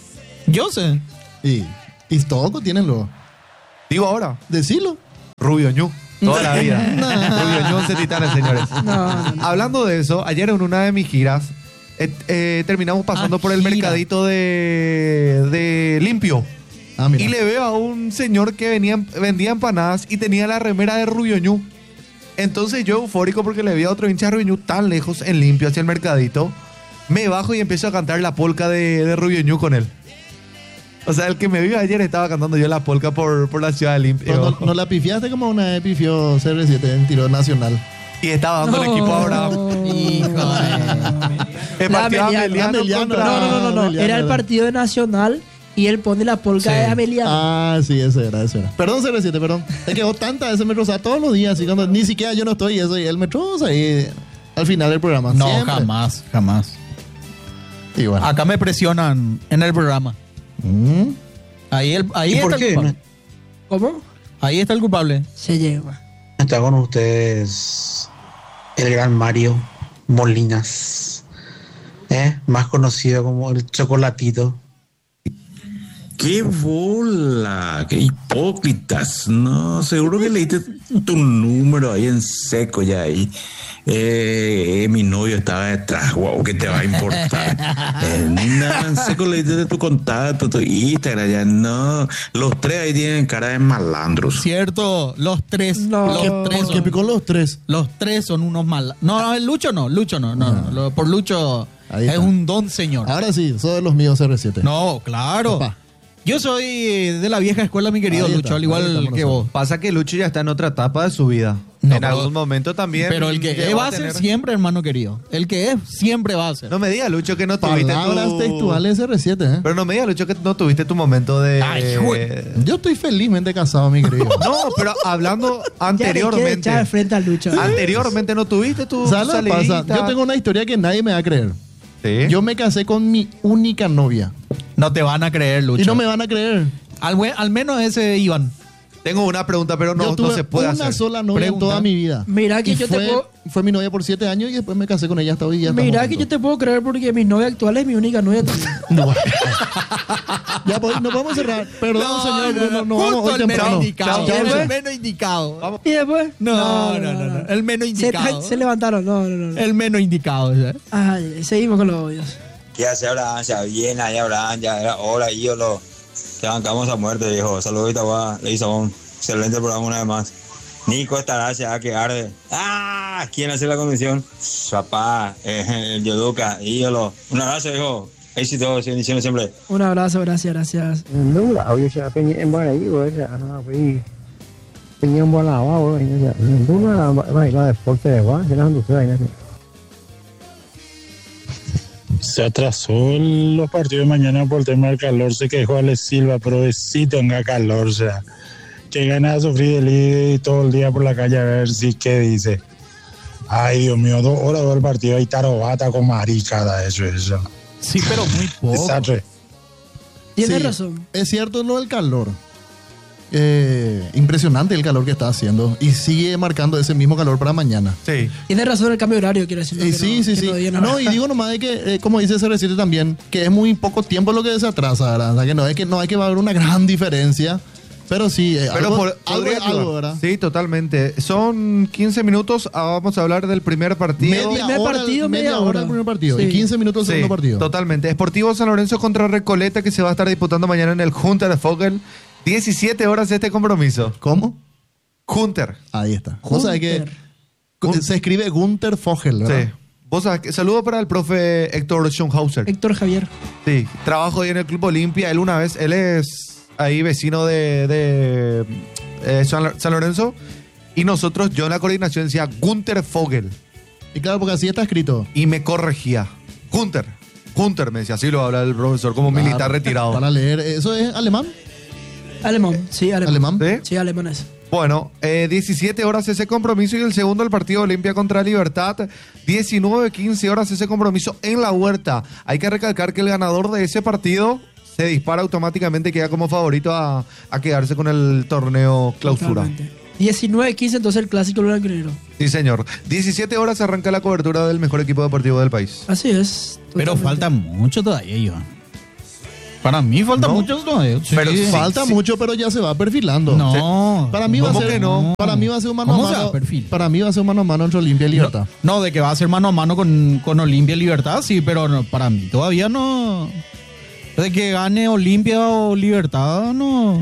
Speaker 9: Yo sé.
Speaker 3: Y, y todos tienen luego.
Speaker 4: Digo ahora,
Speaker 3: Decilo.
Speaker 4: Rubio Ñu. Toda la vida. Rubio Ñu, once titanes, señores.
Speaker 2: No, no, no.
Speaker 4: Hablando de eso, ayer en una de mis giras eh, eh, terminamos pasando
Speaker 9: Ah,
Speaker 4: por el
Speaker 9: gira.
Speaker 4: mercadito de, de Limpio.
Speaker 3: Ah, mira.
Speaker 4: Y le veo a un señor que venía, vendía empanadas y tenía la remera de Rubio Ñu. Entonces yo, eufórico porque le vi a otro hincha de Rubio Ñu tan lejos en Limpio hacia el mercadito, me bajo y empiezo a cantar la polca de, de Rubio Ñu con él. O sea, el que me vio ayer estaba cantando yo la polca por, por la ciudad de Limpio.
Speaker 3: No, no, no la pifiaste como una vez pifió C R siete en tiro nacional.
Speaker 4: Y estaba dando el equipo ahora.
Speaker 9: Hijo de...
Speaker 4: El
Speaker 2: La
Speaker 4: partido
Speaker 2: Ameliano,
Speaker 4: Ameliano
Speaker 3: Ameliano,
Speaker 4: contra-
Speaker 2: No, no, no, no, no.
Speaker 3: Ameliano,
Speaker 2: Era el
Speaker 3: ¿verdad?
Speaker 2: partido de Nacional y él pone la polca
Speaker 9: Sí.
Speaker 2: de Ameliano.
Speaker 3: Ah, sí, ese era, ese era. Perdón, C R siete, perdón. Es que vos tantas veces me rozás todos los días, así cuando ni siquiera yo no estoy y eso, y él me troza ahí al final del programa.
Speaker 9: No,
Speaker 3: siempre.
Speaker 9: jamás, jamás.
Speaker 3: Y bueno.
Speaker 9: Acá me presionan en el programa.
Speaker 3: Mm.
Speaker 9: Ahí, el, ahí
Speaker 1: ¿Y
Speaker 9: está
Speaker 1: por
Speaker 9: el
Speaker 1: qué?
Speaker 9: culpable.
Speaker 2: ¿Cómo?
Speaker 9: Ahí está el culpable.
Speaker 2: Se lleva.
Speaker 1: Está con ustedes el gran Mario Molinas, ¿eh? Más conocido como el Chocolatito.
Speaker 17: ¡Qué bola! ¡Qué hipócritas! No, seguro que leíste tu número ahí en seco ya ahí. Eh, eh, mi novio estaba detrás, wow, ¿qué te va a importar? Eh, nada, en seco leíste de tu contacto, tu Instagram, ya no. Los tres ahí tienen cara de malandros.
Speaker 9: Cierto, los tres.
Speaker 2: No.
Speaker 9: Los tres
Speaker 3: ¿Qué
Speaker 9: son,
Speaker 3: picó los tres?
Speaker 9: los tres son unos malos. No, no, el Lucho no, Lucho no, no, no, lo- por Lucho
Speaker 3: Ahí
Speaker 9: es
Speaker 3: está.
Speaker 9: un don señor.
Speaker 3: Ahora sí, soy de los míos C R siete.
Speaker 9: No, claro.
Speaker 3: Papá.
Speaker 9: Yo soy de la vieja escuela, mi querido
Speaker 3: Ahí
Speaker 9: Lucho,
Speaker 3: está,
Speaker 9: al
Speaker 3: ahí
Speaker 9: igual
Speaker 3: estamos
Speaker 9: que
Speaker 3: nosotros.
Speaker 9: vos.
Speaker 4: Pasa que Lucho ya está en otra etapa de su vida.
Speaker 9: No,
Speaker 4: en
Speaker 9: pero-
Speaker 4: algún momento también.
Speaker 9: Pero el que
Speaker 4: llegó
Speaker 9: va a ser
Speaker 4: tener-
Speaker 9: siempre, hermano querido. El que es, siempre va a ser.
Speaker 4: No me digas, Lucho, que no tuviste
Speaker 3: Palabras
Speaker 4: tu...
Speaker 3: textuales C R siete, ¿eh?
Speaker 4: Pero no me digas, Lucho, que no tuviste tu momento de...
Speaker 9: Ay, güey.
Speaker 3: Yo estoy felizmente casado, mi querido.
Speaker 4: No, pero hablando
Speaker 2: Ya le quiere
Speaker 4: anteriormente.
Speaker 2: echar frente al Lucho.
Speaker 4: Anteriormente no tuviste tu
Speaker 3: ¿Sabes lo que pasa?
Speaker 4: salidita?
Speaker 3: Yo tengo una historia que nadie me va a creer.
Speaker 4: ¿Sí?
Speaker 3: Yo me casé con mi única novia.
Speaker 9: No te van a creer, Lucho.
Speaker 3: Y no me van a creer.
Speaker 9: Al, buen- al menos ese Iván.
Speaker 4: Tengo una pregunta, pero no,
Speaker 3: Yo tuve
Speaker 4: no se puede
Speaker 3: una
Speaker 4: hacer.
Speaker 3: sola novia
Speaker 9: Pregunta.
Speaker 3: en toda mi vida.
Speaker 2: Mira que
Speaker 3: Y
Speaker 2: yo te
Speaker 3: fue,
Speaker 2: puedo-
Speaker 3: fue mi novia por siete años y después me casé con ella hasta hoy día.
Speaker 2: Mira que yo te puedo creer porque mi novia actual es mi única novia también.
Speaker 3: No. Ya pues, nos vamos a cerrar. Perdón,
Speaker 9: No,
Speaker 3: señor.
Speaker 9: no, no.
Speaker 3: No, no, vamos
Speaker 9: Justo
Speaker 3: hoy
Speaker 9: el menos
Speaker 3: temprano.
Speaker 9: indicado.
Speaker 3: Chao,
Speaker 9: El
Speaker 3: chao.
Speaker 9: menos indicado.
Speaker 2: ¿Y después?
Speaker 9: No, no, no, no. El menos
Speaker 2: Se,
Speaker 9: indicado.
Speaker 2: se levantaron, no, no, no.
Speaker 9: El menos indicado. ¿sabes?
Speaker 2: Ay, seguimos con los odios.
Speaker 18: ¿Qué hace Abraham? Se viene ahí Abraham, ya era hora, ídolo. Te bancamos a muerte, viejo. Saludos, Itagua. Le hizo un excelente programa una vez más. Nico estará, se va a quedar de... ¡Ah! ¿Quién hace la condición? Papá, eh, el Yoduca, ídolo. Un abrazo, viejo. Éxito, bendiciones siempre.
Speaker 2: Un abrazo, gracias, gracias.
Speaker 19: Đúng là ôi trời bên em bên này rồi dạ nó bị bên em bên nào quá rồi dạ đúng là vậy là deporte quá thế nào được thế này.
Speaker 7: Se atrasó los partidos de mañana por el tema del calor, se quejó Alex Silva, pero de sí tenga calor, o sea, que gana de sufrir el y todo el día por la calle a ver si qué dice. Ay, Dios mío, dos horas del partido y tarobata con maricada, eso, eso.
Speaker 9: Sí, pero muy poco.
Speaker 7: Desastre.
Speaker 2: Tienes
Speaker 3: Sí,
Speaker 2: razón.
Speaker 3: Es cierto lo del calor. Eh, impresionante el calor que está haciendo y sigue marcando ese mismo calor para mañana.
Speaker 4: Sí.
Speaker 2: Tienes razón el cambio de horario, quiero decir.
Speaker 3: Y sí, sí, sí. No, y digo nomás de que, eh, como dice C R siete también, que es muy poco tiempo lo que se atrasa, ¿verdad? O sea, que no es que no hay que va a haber una gran diferencia, pero sí, eh,
Speaker 4: Pero
Speaker 3: algo,
Speaker 4: por-
Speaker 3: algo,
Speaker 4: podría
Speaker 3: es algo,
Speaker 4: ayudar.
Speaker 3: ¿verdad?
Speaker 4: Sí, totalmente. Son quince minutos. ah, Vamos a hablar del primer partido.
Speaker 3: Media
Speaker 2: Primer
Speaker 3: hora,
Speaker 2: partido,
Speaker 3: media,
Speaker 2: media
Speaker 3: hora
Speaker 2: hora.
Speaker 3: el primer partido
Speaker 2: Sí.
Speaker 3: y quince minutos el
Speaker 4: Sí,
Speaker 3: segundo partido.
Speaker 4: totalmente. Deportivo San Lorenzo contra Recoleta, que se va a estar disputando mañana en el Hunter de Fogel. diecisiete horas este compromiso.
Speaker 3: ¿Cómo?
Speaker 4: Hunter.
Speaker 3: Ahí está. Vos sabés que gu- se escribe Gunther Fogel, ¿verdad?
Speaker 4: Sí. Vos sabés que- saludo para el profe Héctor Schonhauser.
Speaker 2: Héctor Javier.
Speaker 4: Sí, trabajo ahí en el Club Olimpia. Él una vez, él es ahí vecino de, de eh, San, San Lorenzo. Y nosotros, yo en la coordinación decía Gunther Fogel.
Speaker 3: Y claro, porque así está escrito.
Speaker 4: Y me corregía. Gunther. Gunther me decía, así lo habla el profesor como
Speaker 3: Claro,
Speaker 4: militar retirado.
Speaker 3: Para leer, ¿eso es alemán?
Speaker 2: Alemán, sí, alemán.
Speaker 3: ¿Alemán?
Speaker 4: ¿Sí?
Speaker 2: Sí, alemán es.
Speaker 4: Bueno, eh, diecisiete horas ese compromiso y el segundo el partido Olimpia contra Libertad. diecinueve, quince horas ese compromiso en la Huerta. Hay que recalcar que el ganador de ese partido se dispara automáticamente y queda como favorito a, a quedarse con el torneo clausura.
Speaker 2: Totalmente. diecinueve quince, entonces el clásico blanco y negro.
Speaker 4: Sí, señor. diecisiete horas arranca la cobertura del mejor equipo deportivo del país.
Speaker 2: Así es.
Speaker 9: Pero
Speaker 2: totalmente.
Speaker 9: falta mucho todavía, Iván. Para mí falta
Speaker 4: ¿No?
Speaker 9: mucho todavía. Sí.
Speaker 3: Pero falta mucho, pero ya se va perfilando.
Speaker 9: No.
Speaker 3: Para mí va a
Speaker 4: ¿Cómo
Speaker 3: ser
Speaker 4: que no?
Speaker 3: Para mí va a ser un mano
Speaker 9: ¿Cómo
Speaker 3: a
Speaker 9: se va
Speaker 3: mano.
Speaker 9: a perfil?
Speaker 3: Para mí va a ser un mano a mano entre Olimpia y Libertad.
Speaker 9: No, de que va a ser mano a mano con, con Olimpia y Libertad, sí, pero no, para mí todavía no. De que gane Olimpia o Libertad, no.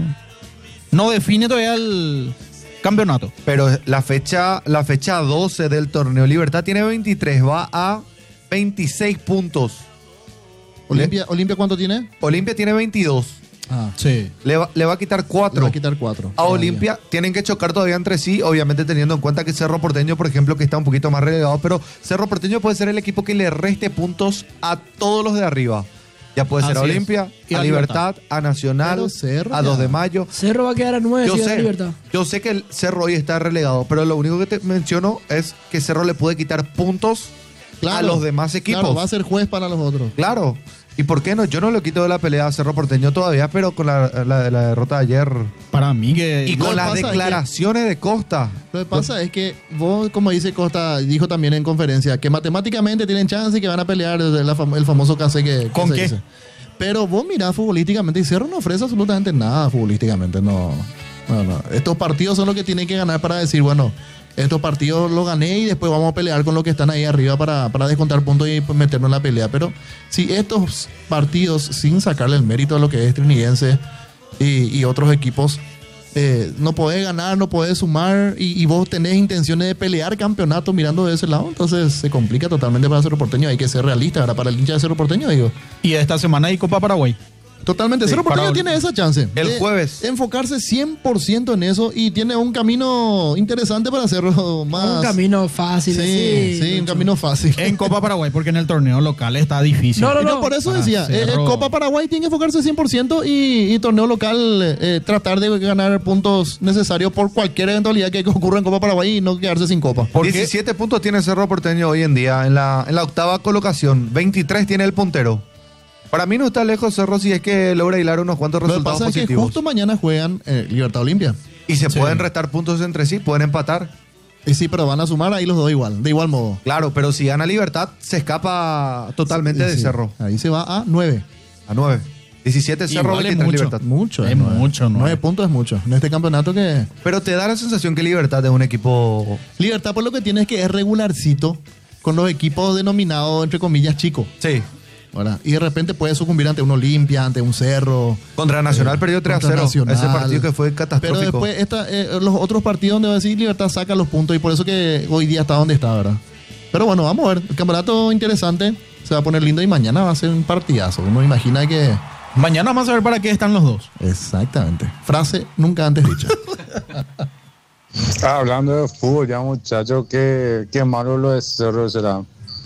Speaker 9: No define todavía el campeonato.
Speaker 4: Pero la fecha, la fecha doce del torneo Libertad tiene veintitrés, va a veintiséis puntos.
Speaker 3: Olimpia, ¿Olimpia cuánto tiene?
Speaker 4: Olimpia tiene veintidós.
Speaker 3: Ah,
Speaker 9: Sí.
Speaker 4: Le va, le va a quitar
Speaker 3: le
Speaker 4: cuatro.
Speaker 3: va a quitar cuatro.
Speaker 4: A Olimpia tienen que chocar todavía entre sí, obviamente teniendo en cuenta que Cerro Porteño, por ejemplo, que está un poquito más relegado, pero Cerro Porteño puede ser el equipo que le reste puntos a todos los de arriba. Ya puede ser a
Speaker 9: Así es.
Speaker 4: Olimpia,
Speaker 9: Y
Speaker 4: a
Speaker 9: a
Speaker 4: Libertad, a Nacional,
Speaker 3: Pero Cerro
Speaker 4: a
Speaker 3: ya.
Speaker 4: dos de mayo.
Speaker 2: Cerro va a quedar a nueve
Speaker 4: Yo
Speaker 2: si gana
Speaker 4: sé,
Speaker 2: Libertad.
Speaker 4: yo sé que el Cerro hoy está relegado, pero lo único que te menciono es que Cerro le puede quitar puntos a los demás equipos.
Speaker 3: Claro, va a ser juez para los otros.
Speaker 4: Claro. ¿Y por qué no? Yo no lo quito de la pelea a Cerro Porteño todavía, pero con la, la, la derrota de ayer
Speaker 9: Para mí que.
Speaker 4: y
Speaker 3: lo
Speaker 4: con
Speaker 3: que
Speaker 4: las
Speaker 3: pasa es que-
Speaker 4: declaraciones de Costa.
Speaker 3: Lo que pasa es que vos, como dice Costa, dijo también en conferencia, que matemáticamente tienen chance y que van a pelear desde la fam- el famoso case que, que
Speaker 9: ¿Con
Speaker 3: se
Speaker 9: qué?
Speaker 3: dice. Pero vos mirás futbolísticamente y Cerro no ofrece absolutamente nada futbolísticamente. No, no, no. Estos partidos son los que tienen que ganar para decir, bueno, estos partidos los gané y después vamos a pelear con los que están ahí arriba para, para descontar puntos y pues, meternos en la pelea. Pero si estos partidos, sin sacarle el mérito a lo que es Trinidense y, y otros equipos, eh, no podés ganar, no podés sumar y, y vos tenés intenciones de pelear campeonato mirando de ese lado, entonces se complica totalmente para Cerro Porteño. Hay que ser realista, ¿verdad? Para el hincha de Cerro Porteño, digo.
Speaker 9: Y esta semana hay Copa Paraguay.
Speaker 3: Totalmente.
Speaker 9: Sí,
Speaker 3: Cerro Porteño
Speaker 9: para-
Speaker 3: tiene esa chance.
Speaker 4: El
Speaker 3: de
Speaker 4: jueves.
Speaker 3: Enfocarse cien por ciento en eso y tiene un camino interesante para hacerlo más.
Speaker 2: Un camino fácil.
Speaker 3: Sí,
Speaker 2: así,
Speaker 3: sí, un
Speaker 2: mucho.
Speaker 3: camino fácil.
Speaker 9: En Copa Paraguay, porque en el torneo local está difícil.
Speaker 2: No, no,
Speaker 3: Y
Speaker 2: no.
Speaker 3: por eso
Speaker 9: Para
Speaker 3: decía, eh,
Speaker 9: Cerro-
Speaker 3: Copa Paraguay tiene que enfocarse cien por ciento y, y torneo local eh, tratar de ganar puntos necesarios por cualquier eventualidad que ocurra en Copa Paraguay y no quedarse sin Copa.
Speaker 4: diecisiete puntos tiene Cerro Porteño hoy en día en la, en la octava colocación. veintitrés tiene el puntero. Para mí no está lejos Cerro si es que logra hilar unos cuantos
Speaker 3: Lo que
Speaker 4: resultados
Speaker 3: pasa es que
Speaker 4: positivos.
Speaker 3: justo mañana juegan eh, Libertad Olimpia.
Speaker 4: Y se
Speaker 3: Sí.
Speaker 4: pueden restar puntos entre sí, pueden empatar.
Speaker 3: Y sí, pero van a sumar ahí los dos igual, de igual modo.
Speaker 4: Claro, pero si gana Libertad, se escapa totalmente
Speaker 3: Sí,
Speaker 4: de
Speaker 3: sí.
Speaker 4: Cerro.
Speaker 3: Ahí se va a nueve.
Speaker 4: A nueve. diecisiete Cerro,
Speaker 3: Igual es
Speaker 4: veintitrés
Speaker 3: mucho,
Speaker 4: Libertad.
Speaker 3: mucho.
Speaker 9: Es
Speaker 3: nueve.
Speaker 9: mucho, nueve.
Speaker 3: Nueve puntos es mucho. En este campeonato que...
Speaker 4: Pero te da la sensación que Libertad es un equipo...
Speaker 3: Libertad por lo que tiene es que es regularcito con los equipos denominados, entre comillas, chicos.
Speaker 4: Sí.
Speaker 3: ¿Verdad? Y de repente puede sucumbir ante un Olimpia, ante un Cerro.
Speaker 4: Contra Nacional
Speaker 3: eh,
Speaker 4: perdió tres a
Speaker 3: contra
Speaker 4: cero.
Speaker 3: Nacional.
Speaker 4: Ese partido que fue
Speaker 3: Pero
Speaker 4: catastrófico.
Speaker 3: después esta, eh, los otros partidos donde va a decir Libertad saca los puntos y por eso que hoy día está donde está, ¿verdad? Pero bueno, vamos a ver. El campeonato interesante se va a poner lindo y mañana va a ser un partidazo. Uno imagina que...
Speaker 9: Mañana vamos a ver para qué están los dos.
Speaker 3: Exactamente. Frase nunca antes dicha.
Speaker 14: Ah, hablando de fútbol, ya muchachos, qué, qué malo lo de Cerro será.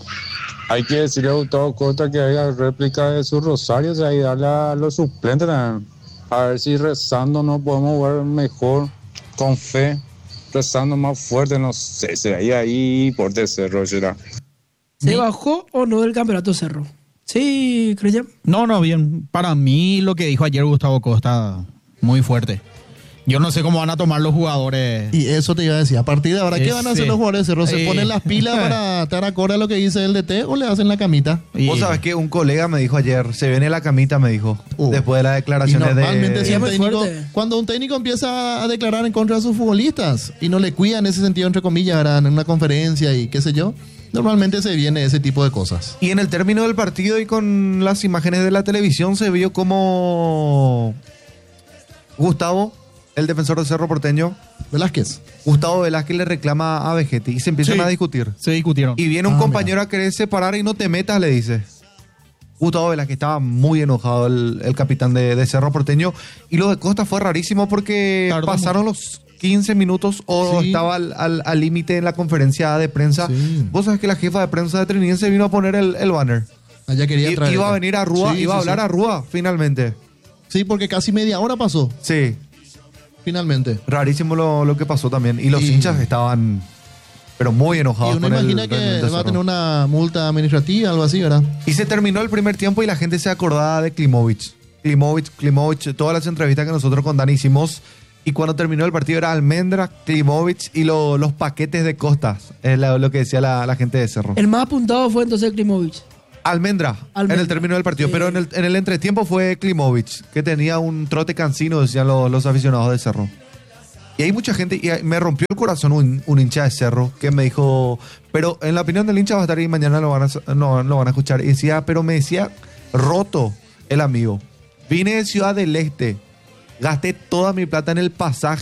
Speaker 14: Hay que decirle a Gustavo Costa que haga réplica de sus rosarios y darle a los suplentes también. A ver si rezando nos podemos jugar mejor, con fe, rezando más fuerte, no sé, será ahí, ahí por de Cerro será.
Speaker 2: ¿Se bajó o no del campeonato Cerro? Sí, Cristian.
Speaker 9: No, no, bien. Para mí lo que dijo ayer Gustavo Costa, muy fuerte. Yo no sé cómo van a tomar los jugadores.
Speaker 3: Y eso te iba a decir. A partir de ahora, ¿qué
Speaker 9: Ese.
Speaker 3: van a hacer los jugadores de Cerro? ¿Se
Speaker 9: Eh.
Speaker 3: ponen las pilas para estar acorde a lo que dice el D T o le hacen la camita?
Speaker 4: Vos sabés que un colega me dijo ayer, se viene la camita, me dijo,
Speaker 3: Uh.
Speaker 4: después de las
Speaker 3: Y
Speaker 4: declaraciones
Speaker 3: normalmente
Speaker 4: de...
Speaker 3: si un
Speaker 2: muy
Speaker 3: técnico,
Speaker 2: fuerte.
Speaker 3: cuando un técnico empieza a declarar en contra de sus futbolistas y no le cuida en ese sentido, entre comillas, ¿verdad? En una conferencia y qué sé yo, normalmente se viene ese tipo de cosas.
Speaker 4: Y en el término del partido y con las imágenes de la televisión se vio como Gustavo, el defensor de Cerro Porteño,
Speaker 3: Velázquez.
Speaker 4: Gustavo Velázquez le reclama a Vegetti y se empiezan
Speaker 9: Sí.
Speaker 4: a discutir.
Speaker 9: Se discutieron.
Speaker 4: Y viene un
Speaker 3: Ah,
Speaker 4: compañero a querer separar y no te metas, le dice. Gustavo Velázquez estaba muy enojado, el, el capitán de, de Cerro Porteño. Y lo de Costa fue rarísimo porque
Speaker 9: Tardó
Speaker 4: pasaron los quince minutos o
Speaker 3: Sí.
Speaker 4: estaba al al- al límite en la conferencia de prensa.
Speaker 3: Sí.
Speaker 4: Vos sabés que la jefa de prensa de Trinidense vino a poner el, el banner.
Speaker 3: Allá quería
Speaker 4: I-
Speaker 3: traer.
Speaker 4: iba a venir a Rúa,
Speaker 3: Sí,
Speaker 4: iba a
Speaker 3: sí,
Speaker 4: hablar
Speaker 3: sí.
Speaker 4: a Rúa, finalmente.
Speaker 3: Sí, porque casi media hora pasó,
Speaker 4: Sí,
Speaker 3: finalmente.
Speaker 4: rarísimo lo, lo que pasó también. Y los
Speaker 3: Y-
Speaker 4: hinchas estaban, pero muy enojados
Speaker 3: Y uno
Speaker 4: con el
Speaker 3: imagina que
Speaker 4: rendimiento de
Speaker 3: va a
Speaker 4: Cerro.
Speaker 3: tener una multa administrativa, algo así, ¿verdad?
Speaker 4: Y se terminó el primer tiempo y la gente se acordaba de Klimovic. Klimovic, Klimovic, todas las entrevistas que nosotros con Dani hicimos. Y cuando terminó el partido era Almendra, Klimovic y lo- los paquetes de Costas. Es la- lo que decía la, la gente de Cerro.
Speaker 2: El más apuntado fue entonces Klimovic.
Speaker 4: Almendra,
Speaker 2: Almendra.
Speaker 4: en el término del partido.
Speaker 2: Sí.
Speaker 4: Pero en el, en el entretiempo fue Klimovic, que tenía un trote cansino, decían los, los aficionados de Cerro. Y hay mucha gente, y me rompió el corazón un, un hincha de Cerro, que me dijo, pero en la opinión del hincha va a estar ahí, mañana lo van a, no, lo van a escuchar. Y decía, pero me decía, roto el amigo. Vine de Ciudad del Este, gasté toda mi plata en el pasaje